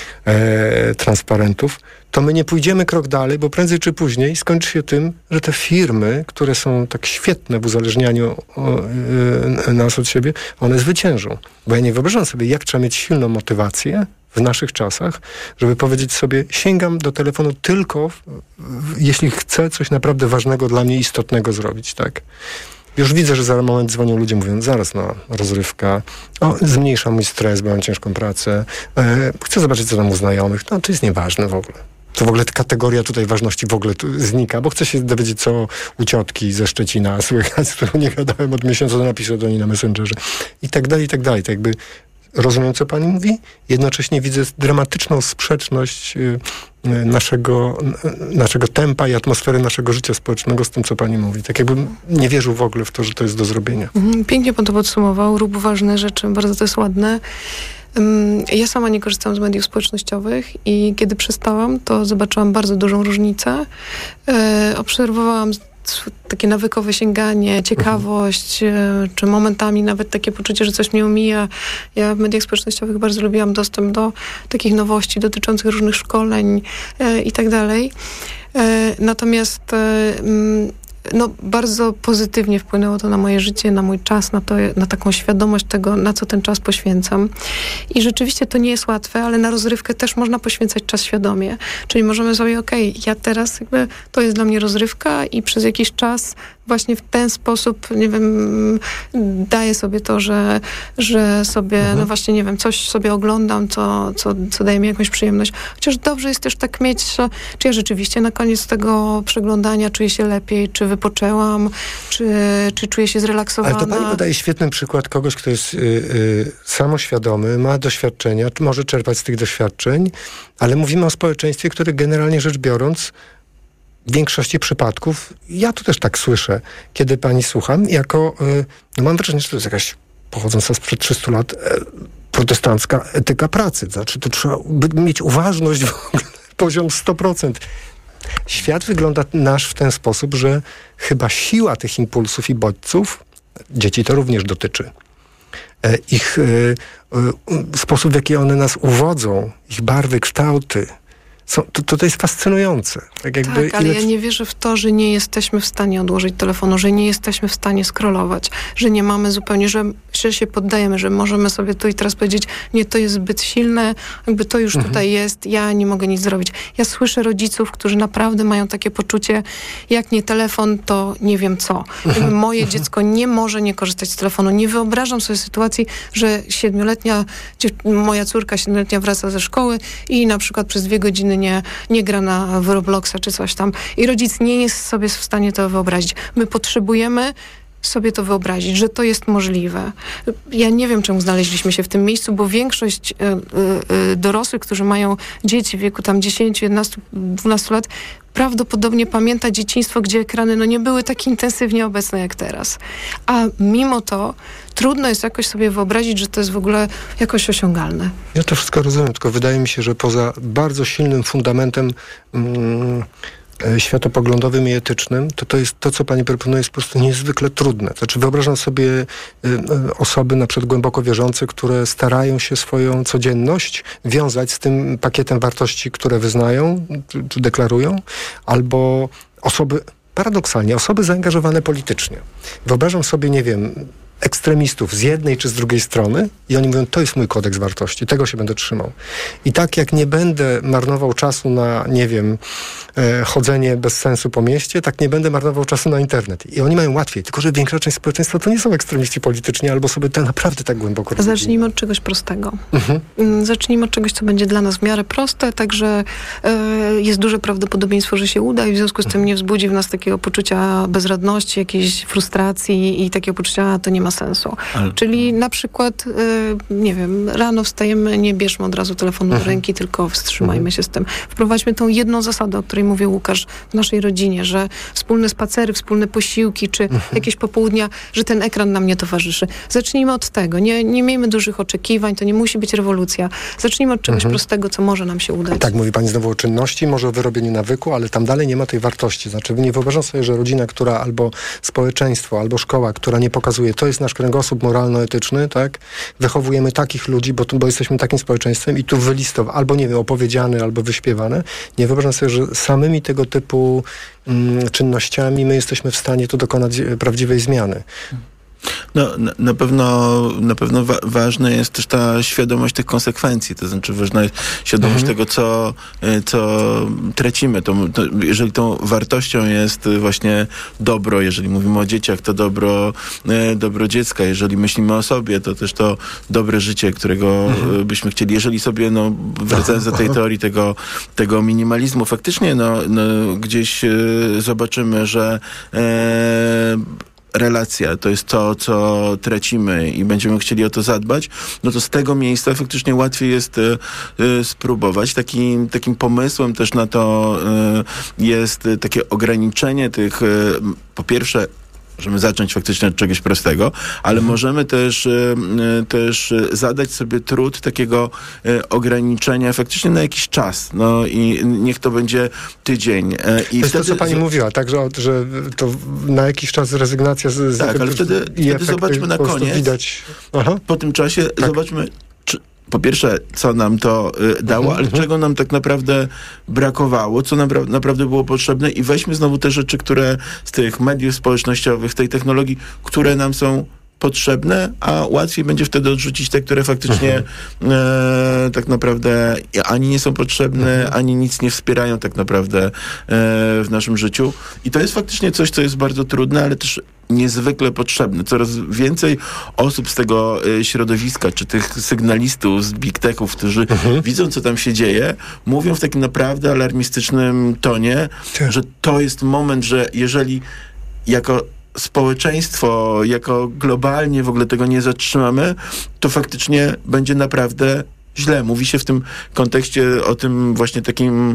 S2: e, transparentów. To my nie pójdziemy krok dalej, bo prędzej czy później skończy się tym, że te firmy, które są tak świetne w uzależnianiu o, y, nas od siebie, one zwyciężą. Bo ja nie wyobrażam sobie, jak trzeba mieć silną motywację w naszych czasach, żeby powiedzieć sobie, sięgam do telefonu tylko, w, w, jeśli chcę coś naprawdę ważnego dla mnie, istotnego zrobić, tak? Już widzę, że za moment dzwonią ludzie, mówiąc, zaraz, no, rozrywka, o, zmniejsza mój stres, bo mam ciężką pracę, e, chcę zobaczyć, co tam u znajomych, no, to jest nieważne w ogóle. To w ogóle ta kategoria tutaj ważności w ogóle tu znika, bo chcę się dowiedzieć, co u ciotki ze Szczecina słychać, z którą nie gadałem od miesiąca, to napisał do niej na Messengerze. I tak dalej, i tak dalej. To jakby rozumiem, co pani mówi? Jednocześnie widzę dramatyczną sprzeczność y, y, naszego, y, naszego tempa i atmosfery naszego życia społecznego z tym, co pani mówi. Tak jakbym nie wierzył w ogóle w to, że to jest do zrobienia.
S1: Pięknie pan to podsumował. Rób ważne rzeczy. Bardzo to jest ładne. Ja sama nie korzystam z mediów społecznościowych i kiedy przestałam, to zobaczyłam bardzo dużą różnicę. E, obserwowałam takie nawykowe sięganie, ciekawość, mhm. czy momentami nawet takie poczucie, że coś mnie omija. Ja w mediach społecznościowych bardzo lubiłam dostęp do takich nowości dotyczących różnych szkoleń e, i tak dalej. E, natomiast e, no, bardzo pozytywnie wpłynęło to na moje życie, na mój czas, na, to, na taką świadomość tego, na co ten czas poświęcam. I rzeczywiście to nie jest łatwe, ale na rozrywkę też można poświęcać czas świadomie. Czyli możemy sobie, okej, okay, ja teraz jakby, to jest dla mnie rozrywka i przez jakiś czas właśnie w ten sposób, nie wiem, daję sobie to, że, że sobie, mhm. no właśnie, nie wiem, coś sobie oglądam, co, co, co daje mi jakąś przyjemność. Chociaż dobrze jest też tak mieć, czy ja rzeczywiście na koniec tego przeglądania czuję się lepiej, czy wypoczęłam, czy, czy czuję się zrelaksowana.
S2: Ale to pani podaje świetny przykład kogoś, kto jest y, y, samoświadomy, ma doświadczenia, może czerpać z tych doświadczeń, ale mówimy o społeczeństwie, które generalnie rzecz biorąc w większości przypadków, ja to też tak słyszę, kiedy pani słucham, jako, y, no mam wrażenie, że to jest jakaś pochodząca sprzed trzystu lat e, protestancka etyka pracy. Znaczy, to trzeba mieć uważność w ogóle, poziom sto procent. Świat wygląda nasz w ten sposób, że chyba siła tych impulsów i bodźców, dzieci to również dotyczy, e, ich e, e, sposób, w jaki one nas uwodzą, ich barwy, kształty, są, to, to, to jest fascynujące. Tak, jakby
S1: tak, ale
S2: ile...
S1: ja nie wierzę w to, że nie jesteśmy w stanie odłożyć telefonu, że nie jesteśmy w stanie scrollować, że nie mamy zupełnie, że, że się poddajemy, że możemy sobie tu i teraz powiedzieć, nie, to jest zbyt silne, jakby to już mhm. tutaj jest, ja nie mogę nic zrobić. Ja słyszę rodziców, którzy naprawdę mają takie poczucie, jak nie telefon, to nie wiem co. Mhm. Moje mhm. dziecko nie może nie korzystać z telefonu. Nie wyobrażam sobie sytuacji, że siedmioletnia, moja córka siedmioletnia wraca ze szkoły i na przykład przez dwie godziny nie, nie gra na w Robloxa czy coś tam. I rodzic nie jest sobie w stanie to wyobrazić. My potrzebujemy sobie to wyobrazić, że to jest możliwe. Ja nie wiem, czemu znaleźliśmy się w tym miejscu, bo większość y, y, dorosłych, którzy mają dzieci w wieku tam dziesięć, jedenaście, dwanaście lat, prawdopodobnie pamięta dzieciństwo, gdzie ekrany no, nie były tak intensywnie obecne jak teraz. A mimo to trudno jest jakoś sobie wyobrazić, że to jest w ogóle jakoś osiągalne.
S2: Ja to wszystko rozumiem, tylko wydaje mi się, że poza bardzo silnym fundamentem mm, e, światopoglądowym i etycznym, to to jest to, co pani proponuje, jest po prostu niezwykle trudne. Znaczy wyobrażam sobie e, e, osoby na przykład głęboko wierzące, które starają się swoją codzienność wiązać z tym pakietem wartości, które wyznają, czy, czy deklarują, albo osoby, paradoksalnie, osoby zaangażowane politycznie. Wyobrażam sobie, nie wiem, ekstremistów z jednej czy z drugiej strony i oni mówią, to jest mój kodeks wartości, tego się będę trzymał. I tak jak nie będę marnował czasu na, nie wiem, e, chodzenie bez sensu po mieście, tak nie będę marnował czasu na internet. I oni mają łatwiej, tylko że większa część społeczeństwa to nie są ekstremiści polityczni, albo sobie te naprawdę tak głęboko rozumieją.
S1: Zacznijmy od czegoś prostego.
S2: Mhm.
S1: Zacznijmy od czegoś, co będzie dla nas w miarę proste, także e, jest duże prawdopodobieństwo, że się uda i w związku z tym nie wzbudzi w nas takiego poczucia bezradności, jakiejś frustracji i takiego poczucia, to nie ma sensu. Ale... Czyli na przykład, y, nie wiem, rano wstajemy, nie bierzmy od razu telefonu mhm. do ręki, tylko wstrzymajmy mhm. się z tym. Wprowadźmy tą jedną zasadę, o której mówił Łukasz w naszej rodzinie, że wspólne spacery, wspólne posiłki, czy mhm. jakieś popołudnia, że ten ekran nam nie towarzyszy. Zacznijmy od tego. Nie, nie miejmy dużych oczekiwań, to nie musi być rewolucja. Zacznijmy od czegoś mhm. prostego, co może nam się udać.
S2: Tak, mówi pani znowu o czynności, może o wyrobieniu nawyku, ale tam dalej nie ma tej wartości. Znaczy, nie wyobrażam sobie, że rodzina, która albo społeczeństwo, albo szkoła, która nie pokazuje, to jest nasz kręgosłup moralno-etyczny, tak? Wychowujemy takich ludzi, bo, tu, bo jesteśmy takim społeczeństwem i tu wylistowane, albo nie wiem, opowiedziane, albo wyśpiewane. Nie wyobrażam sobie, że samymi tego typu mm, czynnościami my jesteśmy w stanie tu dokonać prawdziwej zmiany.
S21: No, na, na pewno, na pewno wa- ważna jest też ta świadomość tych konsekwencji, to znaczy ważna jest świadomość mhm. tego, co, co tracimy. To, to, jeżeli tą wartością jest właśnie dobro, jeżeli mówimy o dzieciach, to dobro, dobro dziecka, jeżeli myślimy o sobie, to też to dobre życie, którego mhm. byśmy chcieli. Jeżeli sobie, no, wracając do tej teorii tego, tego minimalizmu, faktycznie no, no, gdzieś e, zobaczymy, że e, relacja to jest to, co tracimy i będziemy chcieli o to zadbać, no to z tego miejsca faktycznie łatwiej jest y, y, spróbować. Takim, takim pomysłem też na to y, jest y, takie ograniczenie tych, y, po pierwsze, możemy zacząć faktycznie od czegoś prostego, ale mhm. możemy też, y, też zadać sobie trud takiego y, ograniczenia faktycznie na jakiś czas. No i niech to będzie tydzień. Y,
S2: I to jest to, co pani z... mówiła, tak, że, że to na jakiś czas rezygnacja z... z
S21: tak, ale wtedy, wtedy zobaczmy na koniec, widać. Aha. Po tym czasie tak. zobaczmy, czy, po pierwsze, co nam to y, dało, uh-huh, ale uh-huh. czego nam tak naprawdę brakowało, co napra- naprawdę było potrzebne i weźmy znowu te rzeczy, które z tych mediów społecznościowych, z tej technologii, które nam są potrzebne, a łatwiej będzie wtedy odrzucić te, które faktycznie uh-huh. e, tak naprawdę ani nie są potrzebne, uh-huh. ani nic nie wspierają tak naprawdę e, w naszym życiu. I to jest faktycznie coś, co jest bardzo trudne, ale też niezwykle potrzebne. Coraz więcej osób z tego e, środowiska, czy tych sygnalistów z big techów, którzy uh-huh. widzą, co tam się dzieje, mówią w takim naprawdę alarmistycznym tonie, tak. że to jest moment, że jeżeli jako społeczeństwo, jako globalnie w ogóle tego nie zatrzymamy, to faktycznie będzie naprawdę źle. Mówi się w tym kontekście o tym właśnie takim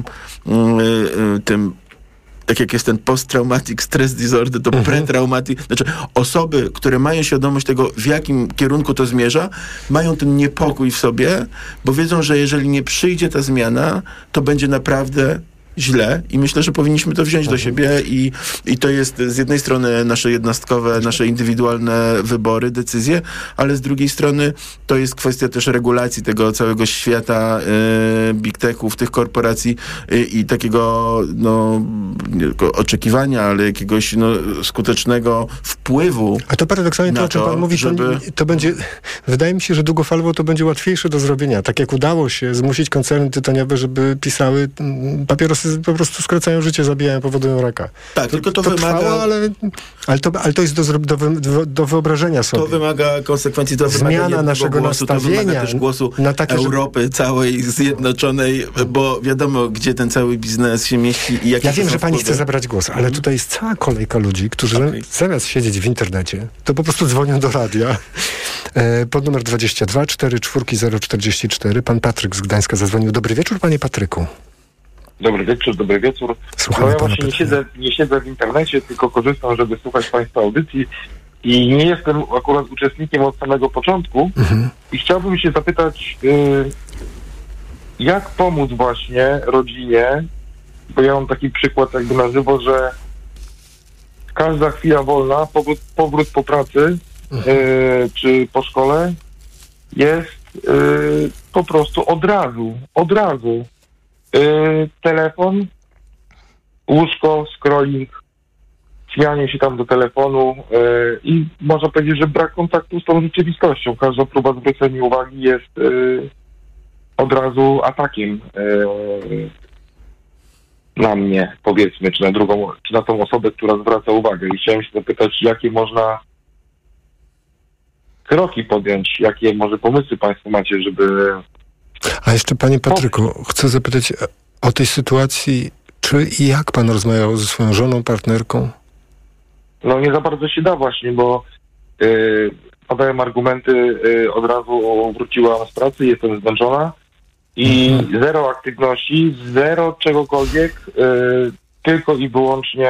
S21: yy, tym tak jak jest ten post-traumatic stress disorder, to mhm. pre-traumatic, znaczy osoby, które mają świadomość tego, w jakim kierunku to zmierza, mają ten niepokój w sobie, bo wiedzą, że jeżeli nie przyjdzie ta zmiana, to będzie naprawdę źle i myślę, że powinniśmy to wziąć do siebie i, i to jest z jednej strony nasze jednostkowe, nasze indywidualne wybory, decyzje, ale z drugiej strony to jest kwestia też regulacji tego całego świata y, big techów, tych korporacji y, i takiego no, nie tylko oczekiwania, ale jakiegoś no, skutecznego wpływu.
S2: A to paradoksalnie to, o czym pan mówi, żeby... to, to będzie, wydaje mi się, że długofalowo to będzie łatwiejsze do zrobienia. Tak jak udało się zmusić koncerny tytoniowe, żeby pisały papierosy po prostu skracają życie, zabijają, powodują raka.
S21: Tak, tylko to,
S2: to
S21: wymaga...
S2: Trwało, ale, ale, to, ale to jest do, do, do, do wyobrażenia sobie.
S21: To wymaga konsekwencji, to
S2: Zmiana
S21: wymaga
S2: naszego
S21: głosu,
S2: nastawienia.
S21: To wymaga też głosu
S2: na takie,
S21: Europy że... całej zjednoczonej, bo wiadomo, gdzie ten cały biznes się mieści i jakie
S2: Ja wiem, że pani
S21: wpływy.
S2: chce zabrać głos, ale tutaj jest cała kolejka ludzi, którzy okay. zamiast siedzieć w internecie, to po prostu dzwonią do radia. E, pod numer dwadzieścia dwa cztery cztery zero czterdzieści cztery. Pan Patryk z Gdańska zadzwonił. Dobry wieczór, panie Patryku.
S3: Dobry wieczór, dobry wieczór.
S2: Słuchamy
S3: no ja
S2: pana
S3: właśnie nie siedzę, nie siedzę w internecie, tylko korzystam, żeby słuchać państwa audycji i nie jestem akurat uczestnikiem od samego początku mhm. i chciałbym się zapytać, y, jak pomóc właśnie rodzinie bo ja mam taki przykład jakby na żywo, że każda chwila wolna, powrót, powrót po pracy mhm. y, czy po szkole jest y, po prostu od razu, od razu. Y, telefon, łóżko, scrolling, śmianie się tam do telefonu y, i można powiedzieć, że brak kontaktu z tą rzeczywistością. Każda próba zwrócenia uwagi jest y, od razu atakiem y, na mnie, powiedzmy, czy na drugą, czy na tą osobę, która zwraca uwagę. I chciałem się zapytać, jakie można kroki podjąć, jakie może pomysły państwo macie, żeby...
S2: A jeszcze, panie Patryku, chcę zapytać o tej sytuacji, czy i jak pan rozmawiał ze swoją żoną, partnerką?
S3: No nie za bardzo się da właśnie, bo yy, padają argumenty, yy, od razu wróciłam z pracy, jestem zmęczona i mhm. zero aktywności, zero czegokolwiek, yy, tylko i wyłącznie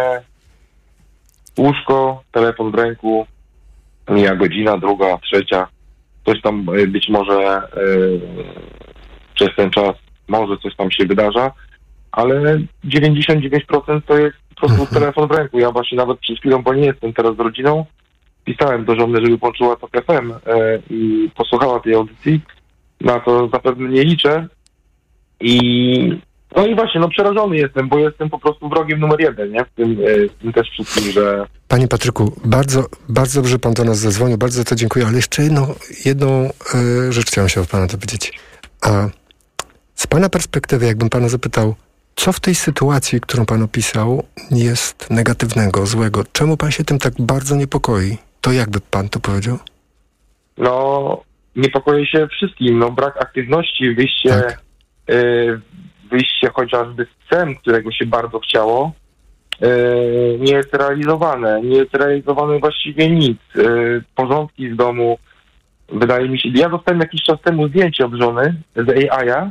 S3: łóżko, telefon w ręku, mija godzina, druga, trzecia, coś tam yy, być może yy, przez ten czas może coś tam się wydarza, ale dziewięćdziesiąt dziewięć procent to jest po prostu telefon w ręku. Ja właśnie nawet przed chwilą, bo nie jestem teraz z rodziną, pisałem do żony, żeby włączyła Tok F M e, i posłuchała tej audycji. Na to zapewne nie liczę. I no i właśnie, no przerażony jestem, bo jestem po prostu wrogiem numer jeden, nie? W tym, e, w tym też wszystkim, że...
S2: Panie Patryku, bardzo, bardzo dobrze pan do nas zadzwonił, bardzo za to dziękuję, ale jeszcze jedną, jedną e, rzecz chciałem się od pana dowiedzieć. A z pana perspektywy, jakbym pana zapytał, co w tej sytuacji, którą pan opisał, jest negatywnego, złego? Czemu pan się tym tak bardzo niepokoi? To jakby pan to powiedział?
S3: No, niepokoję się wszystkim. No, brak aktywności, wyjście, tak. y, wyjście chociażby z scen, którego się bardzo chciało, y, nie jest realizowane. Nie jest realizowane właściwie nic. Y, porządki z domu, wydaje mi się... Ja dostałem jakiś czas temu zdjęcie od żony z A I a,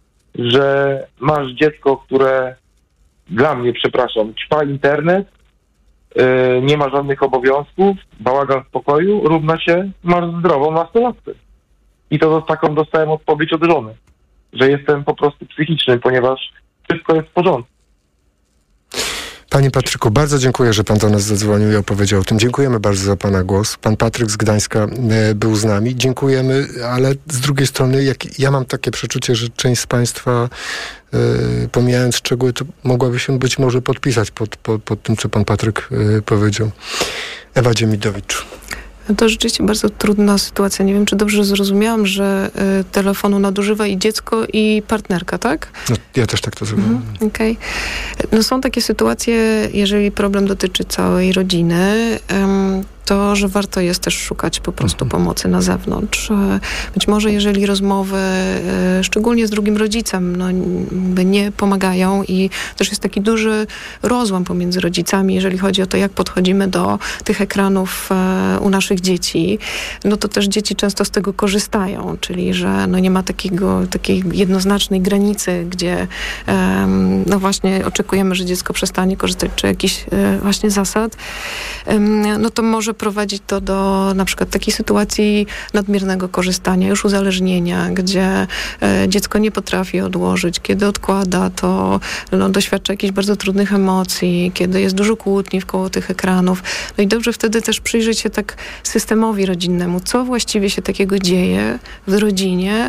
S3: że masz dziecko, które dla mnie, przepraszam, ćpa internet, yy, nie ma żadnych obowiązków, bałagan w pokoju, równa się, masz zdrową nastolatkę. I to taką dostałem odpowiedź od żony, że jestem po prostu psychiczny, ponieważ wszystko jest w porządku.
S2: Panie Patryku, bardzo dziękuję, że pan do nas zadzwonił i opowiedział o tym. Dziękujemy bardzo za pana głos. Pan Patryk z Gdańska e, był z nami. Dziękujemy, ale z drugiej strony jak, ja mam takie przeczucie, że część z państwa, e, pomijając szczegóły, to mogłaby się być może podpisać pod, pod, pod tym, co pan Patryk e, powiedział. Ewa Dziemidowicz.
S1: To rzeczywiście bardzo trudna sytuacja. Nie wiem, czy dobrze zrozumiałam, że y, telefonu nadużywa i dziecko, i partnerka, tak?
S2: No, ja też tak to zrozumiałem.
S1: Mhm, okej. Okay. No są takie sytuacje, jeżeli problem dotyczy całej rodziny, ym, to, że warto jest też szukać po prostu mhm. pomocy na zewnątrz. Być może jeżeli rozmowy, szczególnie z drugim rodzicem, no, nie pomagają i też jest taki duży rozłam pomiędzy rodzicami, jeżeli chodzi o to, jak podchodzimy do tych ekranów u naszych dzieci, no to też dzieci często z tego korzystają, czyli że no, nie ma takiego, takiej jednoznacznej granicy, gdzie um, no właśnie oczekujemy, że dziecko przestanie korzystać, czy jakichś um, właśnie zasad, um, no to może prowadzić to do na przykład takiej sytuacji nadmiernego korzystania, już uzależnienia, gdzie e, dziecko nie potrafi odłożyć, kiedy odkłada, to no, doświadcza jakichś bardzo trudnych emocji, kiedy jest dużo kłótni wkoło tych ekranów. No i dobrze wtedy też przyjrzeć się tak systemowi rodzinnemu, co właściwie się takiego dzieje w rodzinie,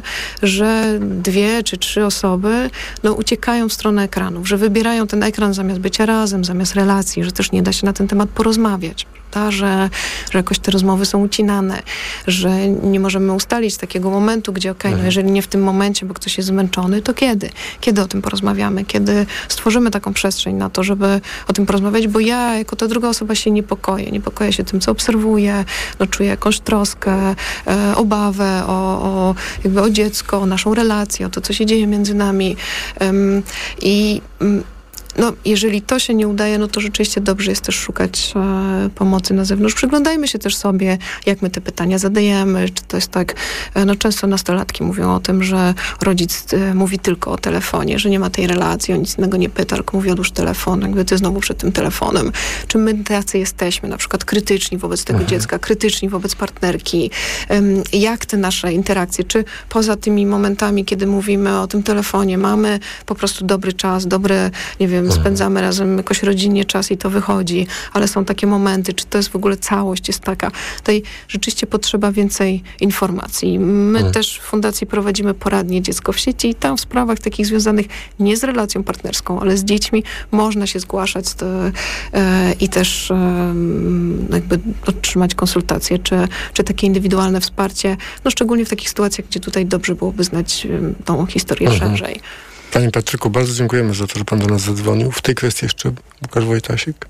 S1: że dwie czy trzy osoby no, uciekają w stronę ekranów, że wybierają ten ekran zamiast bycia razem, zamiast relacji, że też nie da się na ten temat porozmawiać. Ta, że, że jakoś te rozmowy są ucinane, że nie możemy ustalić takiego momentu, gdzie okej, okay, no jeżeli nie w tym momencie, bo ktoś jest zmęczony, to kiedy? Kiedy o tym porozmawiamy? Kiedy stworzymy taką przestrzeń na to, żeby o tym porozmawiać, bo ja jako ta druga osoba się niepokoję. Niepokoję się tym, co obserwuję, no czuję jakąś troskę, e, obawę o, o, jakby o dziecko, o naszą relację, o to, co się dzieje między nami. Um, I um, No, jeżeli to się nie udaje, no to rzeczywiście dobrze jest też szukać e, pomocy na zewnątrz. Przyglądajmy się też sobie, jak my te pytania zadajemy, czy to jest tak, e, no często nastolatki mówią o tym, że rodzic e, mówi tylko o telefonie, że nie ma tej relacji, on nic innego nie pyta, tylko mówi odłóż telefon, jakby ty znowu przed tym telefonem. Czy my tacy jesteśmy, na przykład krytyczni wobec tego mhm. dziecka, krytyczni wobec partnerki, um, jak te nasze interakcje, czy poza tymi momentami, kiedy mówimy o tym telefonie, mamy po prostu dobry czas, dobre, nie wiem, wiem, spędzamy razem jakoś rodzinnie czas i to wychodzi, ale są takie momenty, czy to jest w ogóle całość, jest taka. Tutaj rzeczywiście potrzeba więcej informacji. My hmm. też w Fundacji prowadzimy poradnie Dziecko w sieci i tam w sprawach takich związanych nie z relacją partnerską, ale z dziećmi można się zgłaszać to, e, i też e, jakby otrzymać konsultacje, czy, czy takie indywidualne wsparcie, no szczególnie w takich sytuacjach, gdzie tutaj dobrze byłoby znać e, tą historię mhm. szerzej.
S2: Panie Patryku, bardzo dziękujemy za to, że pan do nas zadzwonił. W tej kwestii jeszcze Łukasz Wojtasik.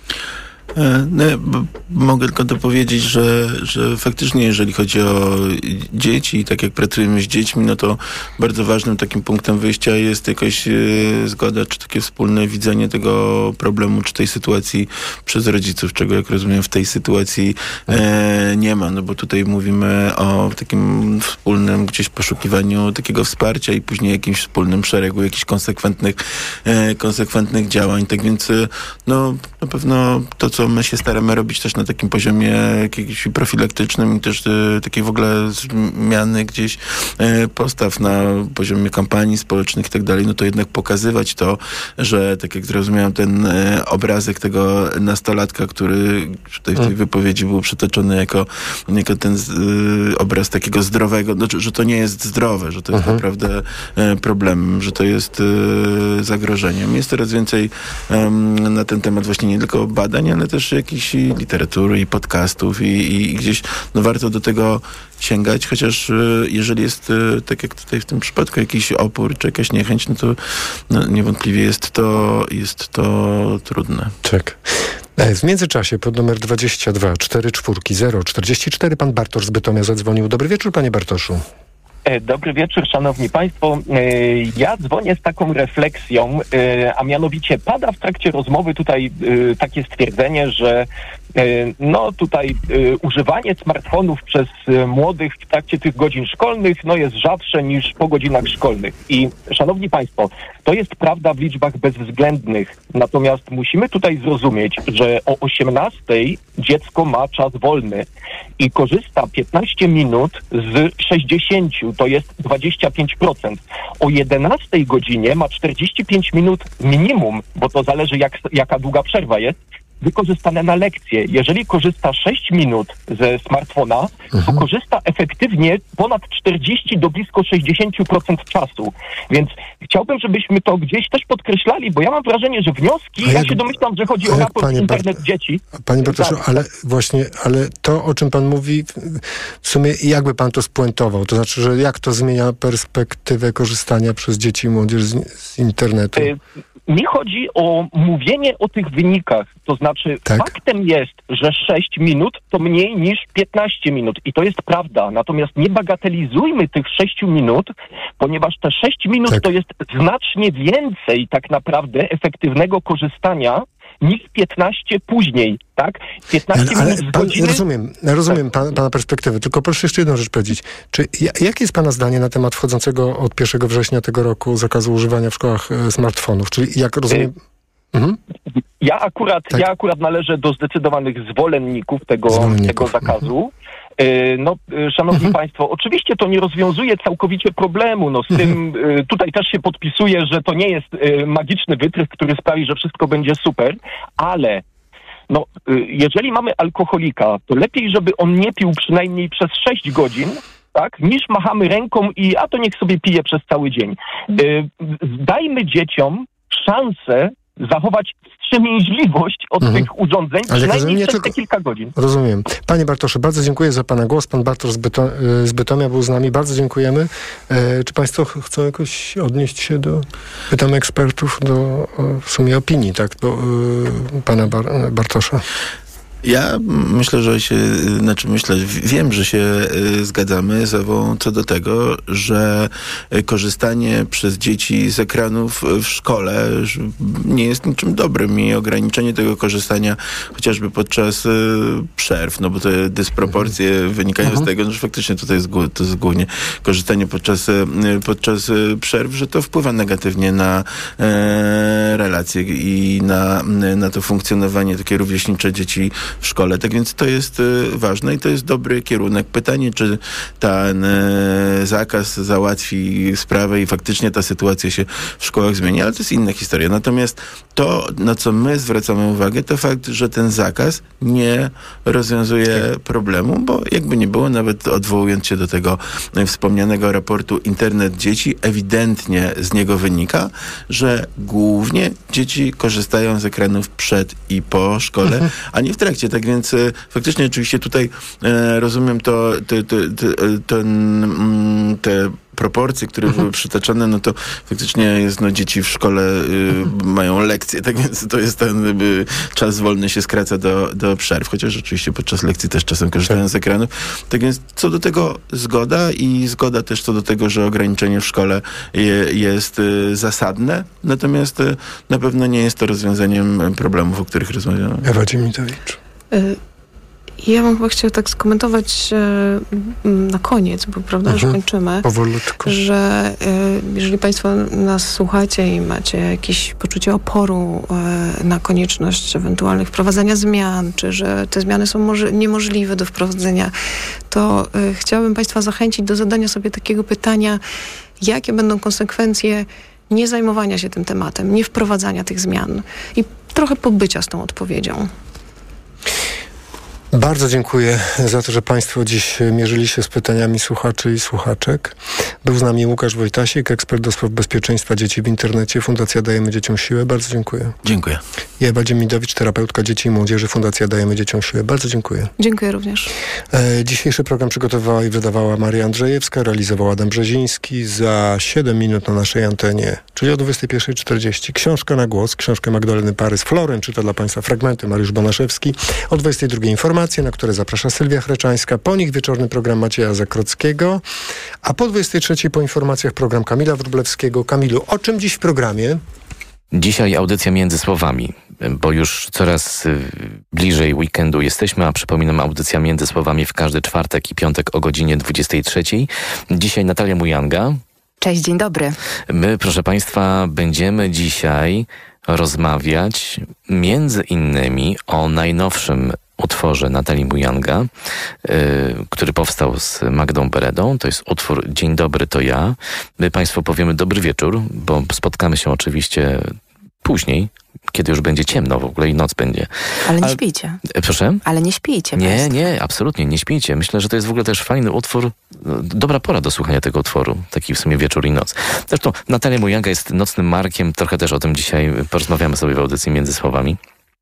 S21: No, mogę tylko dopowiedzieć, że, że faktycznie jeżeli chodzi o dzieci i tak jak pracujemy z dziećmi, no to bardzo ważnym takim punktem wyjścia jest jakaś e, zgoda, czy takie wspólne widzenie tego problemu, czy tej sytuacji przez rodziców, czego jak rozumiem w tej sytuacji e, nie ma, no bo tutaj mówimy o takim wspólnym gdzieś poszukiwaniu takiego wsparcia i później jakimś wspólnym szeregu jakichś konsekwentnych, e, konsekwentnych działań, tak więc e, no na pewno to, co my się staramy robić też na takim poziomie jakimś profilaktycznym i też e, takiej w ogóle zmiany gdzieś e, postaw na poziomie kampanii społecznych i tak dalej, no to jednak pokazywać to, że tak jak zrozumiałem ten e, obrazek tego nastolatka, który tutaj w tej wypowiedzi był przytoczony jako, jako ten e, obraz takiego zdrowego, no, że to nie jest zdrowe, że to jest mhm. naprawdę e, problemem, że to jest e, zagrożeniem. Jest coraz więcej e, na ten temat właśnie nie tylko badań, ale też jakiejś literatury i podcastów i, i gdzieś no warto do tego sięgać, chociaż y, jeżeli jest, y, tak jak tutaj w tym przypadku, jakiś opór czy jakaś niechęć, no to no, niewątpliwie jest to, jest to trudne.
S2: Tak. W międzyczasie pod numer dwadzieścia dwa czterdzieści cztery zero czterdzieści cztery pan Bartosz z Bytomia zadzwonił. Dobry wieczór, panie Bartoszu.
S4: Dobry wieczór, szanowni państwo. Ja dzwonię z taką refleksją, a mianowicie pada w trakcie rozmowy tutaj takie stwierdzenie, że no tutaj używanie smartfonów przez młodych w trakcie tych godzin szkolnych no jest rzadsze niż po godzinach szkolnych. I szanowni państwo, to jest prawda w liczbach bezwzględnych. Natomiast musimy tutaj zrozumieć, że o osiemnastej dziecko ma czas wolny i korzysta piętnaście minut z sześćdziesięciu, to jest dwadzieścia pięć procent. O jedenastej godzinie ma czterdzieści pięć minut minimum, bo to zależy jak, jaka długa przerwa jest, wykorzystane na lekcje. Jeżeli korzysta sześć minut ze smartfona, mhm. to korzysta efektywnie ponad czterdzieści do blisko sześćdziesiąt procent czasu. Więc chciałbym, żebyśmy to gdzieś też podkreślali, bo ja mam wrażenie, że wnioski, ja jak, się domyślam, że chodzi o raport internet
S2: Bart-
S4: dzieci.
S2: Panie Bartoszu, ale właśnie, ale to, o czym pan mówi, w sumie jakby pan to spuentował? To znaczy, że jak to zmienia perspektywę korzystania przez dzieci i młodzież z, z internetu? Y-
S4: Mi chodzi o mówienie o tych wynikach. To znaczy tak? faktem jest, że sześć minut to mniej niż piętnaście minut. I to jest prawda. Natomiast nie bagatelizujmy tych sześciu minut, ponieważ te sześć minut tak. to jest znacznie więcej tak naprawdę efektywnego korzystania niż piętnaście później, tak? piętnaście
S2: ale,
S4: minut z
S2: pan,
S4: godziny...
S2: Rozumiem, rozumiem tak. pan, pana perspektywy, tylko proszę jeszcze jedną rzecz powiedzieć. Czy, jakie jest pana zdanie na temat wchodzącego od pierwszego września tego roku zakazu używania w szkołach smartfonów? Czyli jak rozumiem... Mhm.
S4: Ja akurat,
S2: tak.
S4: ja akurat należę do zdecydowanych zwolenników tego,
S2: zwolenników.
S4: tego zakazu.
S2: Mhm.
S4: No, szanowni mhm. państwo, oczywiście to nie rozwiązuje całkowicie problemu. No, z mhm. tym tutaj też się podpisuję, że to nie jest magiczny wytrych, który sprawi, że wszystko będzie super, ale no, jeżeli mamy alkoholika, to lepiej, żeby on nie pił przynajmniej przez sześć godzin, tak, niż machamy ręką i a to niech sobie pije przez cały dzień. Dajmy dzieciom szansę zachować wstrzemięźliwość od mhm. tych urządzeń,
S2: ale
S4: przynajmniej przez
S2: tylko...
S4: te kilka godzin.
S2: Rozumiem. Panie Bartoszu, bardzo dziękuję za pana głos. Pan Bartosz z, Byto... z Bytomia był z nami. Bardzo dziękujemy. E, czy państwo ch- chcą jakoś odnieść się do, pytam ekspertów, do o, w sumie opinii, tak, do y, pana Bar- Bartosza?
S21: Ja myślę, że się, znaczy myślę, wiem, że się y, zgadzamy z Ewą co do tego, że korzystanie przez dzieci z ekranów w szkole nie jest niczym dobrym i ograniczenie tego korzystania chociażby podczas y, przerw, no bo te dysproporcje mhm. wynikają mhm. z tego, że faktycznie tutaj jest, to jest głównie korzystanie podczas, y, podczas y, przerw, że to wpływa negatywnie na y, relacje i na, na to funkcjonowanie takie rówieśnicze dzieci w szkole. Tak więc to jest y, ważne i to jest dobry kierunek. Pytanie, czy ten y, zakaz załatwi sprawę i faktycznie ta sytuacja się w szkołach zmieni, ale to jest inna historia. Natomiast to, na co my zwracamy uwagę, to fakt, że ten zakaz nie rozwiązuje problemu, bo jakby nie było, nawet odwołując się do tego wspomnianego raportu Internet Dzieci, ewidentnie z niego wynika, że głównie dzieci korzystają z ekranów przed i po szkole, mhm. a nie w trakcie. Tak więc e, faktycznie oczywiście tutaj e, rozumiem to, to, to, to, ten, mm, te proporcje, które mhm. były przytaczane, no to faktycznie jest, no dzieci w szkole y, mhm. mają lekcje, tak więc to jest ten y, czas wolny się skraca do, do przerw, chociaż oczywiście podczas lekcji też czasem korzystają z ekranów. Tak więc co do tego zgoda i zgoda też co do tego, że ograniczenie w szkole je, jest y, zasadne, natomiast y, na pewno nie jest to rozwiązaniem problemów, o których rozmawiamy.
S2: Ewa Dziemidowicz.
S1: Y- Ja bym chyba chciała tak skomentować e, na koniec, bo prawda, mhm. że kończymy,
S2: powolutku,
S1: że e, jeżeli Państwo nas słuchacie i macie jakieś poczucie oporu e, na konieczność ewentualnych wprowadzania zmian, czy że te zmiany są może, niemożliwe do wprowadzenia, to e, chciałabym Państwa zachęcić do zadania sobie takiego pytania, jakie będą konsekwencje nie zajmowania się tym tematem, nie wprowadzania tych zmian i trochę pobycia z tą odpowiedzią.
S2: Bardzo dziękuję za to, że Państwo dziś mierzyli się z pytaniami słuchaczy i słuchaczek. Był z nami Łukasz Wojtasik, ekspert do spraw bezpieczeństwa dzieci w internecie, Fundacja Dajemy Dzieciom Siłę. Bardzo dziękuję.
S21: Dziękuję.
S2: I Ewa Dziemidowicz, terapeutka dzieci i młodzieży, Fundacja Dajemy Dzieciom Siłę. Bardzo dziękuję.
S1: Dziękuję również.
S2: E, dzisiejszy program przygotowała i wydawała Maria Andrzejewska, realizował Adam Brzeziński. Za siedem minut na naszej antenie, czyli o dwudziestej pierwszej czterdzieści. Książka na głos, książkę Magdaleny Parys Floren, czyta dla Państwa fragmenty Mariusz Banaszewski. O dwudziestej drugiej informacje, na które zaprasza Sylwia Chreczańska. Po nich wieczorny program Macieja Zakrockiego, a po dwudziestej trzeciej po informacjach program Kamila Wróblewskiego. Kamilu, o czym dziś w programie?
S5: Dzisiaj audycja Między Słowami, bo już coraz bliżej weekendu jesteśmy, a przypominam, audycja Między Słowami w każdy czwartek i piątek o godzinie dwudziestej trzeciej. Dzisiaj Natalia Mujanga.
S7: Cześć, dzień dobry.
S5: My, proszę Państwa, będziemy dzisiaj rozmawiać między innymi o najnowszym utworze Natalii Mujanga, yy, który powstał z Magdą Beredą. To jest utwór Dzień dobry, to ja. My Państwu powiemy dobry wieczór, bo spotkamy się oczywiście później, kiedy już będzie ciemno w ogóle i noc będzie.
S7: Ale nie Ale, śpijcie.
S5: Proszę?
S7: Ale nie śpijcie.
S5: Nie,
S7: państwo.
S5: nie, absolutnie nie śpijcie. Myślę, że to jest w ogóle też fajny utwór, dobra pora do słuchania tego utworu, taki w sumie wieczór i noc. Zresztą Natalia Mujanga jest nocnym markiem, trochę też o tym dzisiaj porozmawiamy sobie w audycji Między Słowami.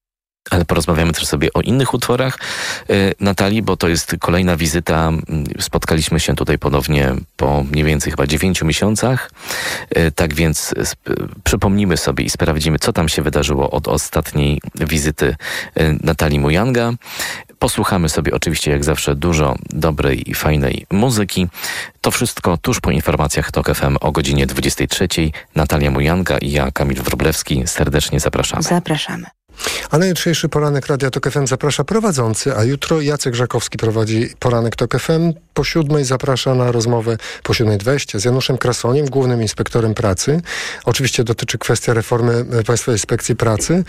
S5: Ale porozmawiamy też sobie o innych utworach y, Natalii, bo to jest kolejna wizyta. Spotkaliśmy się tutaj ponownie po mniej więcej chyba dziewięciu miesiącach. Y, tak więc sp- przypomnimy sobie i sprawdzimy, co tam się wydarzyło od ostatniej wizyty y, Natalii Mujanga. Posłuchamy sobie oczywiście jak zawsze dużo dobrej i fajnej muzyki. To wszystko tuż po informacjach Tok F M o godzinie dwudziestej trzeciej. Natalia Mujanga i ja, Kamil Wróblewski, serdecznie zapraszamy.
S7: Zapraszamy.
S2: A na jutrzejszy poranek Radia Tok F M zaprasza prowadzący, a jutro Jacek Żakowski prowadzi poranek Tok F M. Po siódmej zaprasza na rozmowę po siódmej dwadzieścia z Januszem Krasoniem, głównym inspektorem pracy. Oczywiście dotyczy kwestia reformy Państwowej Inspekcji Pracy.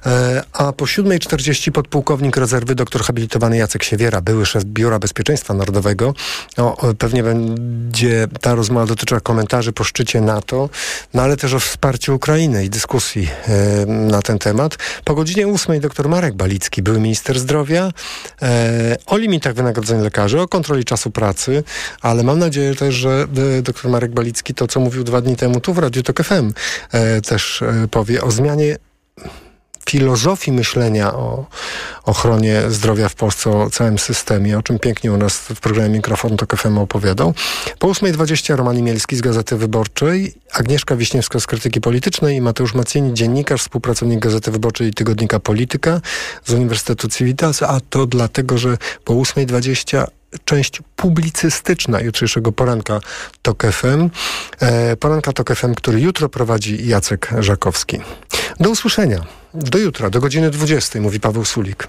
S2: A po siódmej czterdzieści podpułkownik rezerwy, doktor habilitowany Jacek Siewiera, były szef Biura Bezpieczeństwa Narodowego. No, pewnie będzie ta rozmowa dotyczyła komentarzy po szczycie NATO, no ale też o wsparciu Ukrainy i dyskusji na ten temat. Po godzinie ósmej dr Marek Balicki, były minister zdrowia, e, o limitach wynagrodzeń lekarzy, o kontroli czasu pracy, ale mam nadzieję też, że e, dr Marek Balicki to, co mówił dwa dni temu tu w Radiu Tok F M, e, też e, powie o zmianie filozofii myślenia o ochronie zdrowia w Polsce, o całym systemie, o czym pięknie u nas w programie Mikrofon Tok F M opowiadał. Po ósmej dwadzieścia Roman Imielski z Gazety Wyborczej, Agnieszka Wiśniewska z Krytyki Politycznej i Mateusz Macieni, dziennikarz, współpracownik Gazety Wyborczej i tygodnika Polityka z Uniwersytetu Civitas, a to dlatego, że po ósmej dwadzieścia część publicystyczna jutrzejszego poranka Tok F M. E, poranka Tok F M, który jutro prowadzi Jacek Żakowski. Do usłyszenia. Do jutra, do godziny dwudziestej, mówi Paweł Sulik.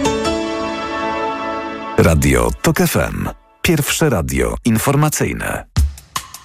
S16: Radio Tok F M. Pierwsze radio informacyjne.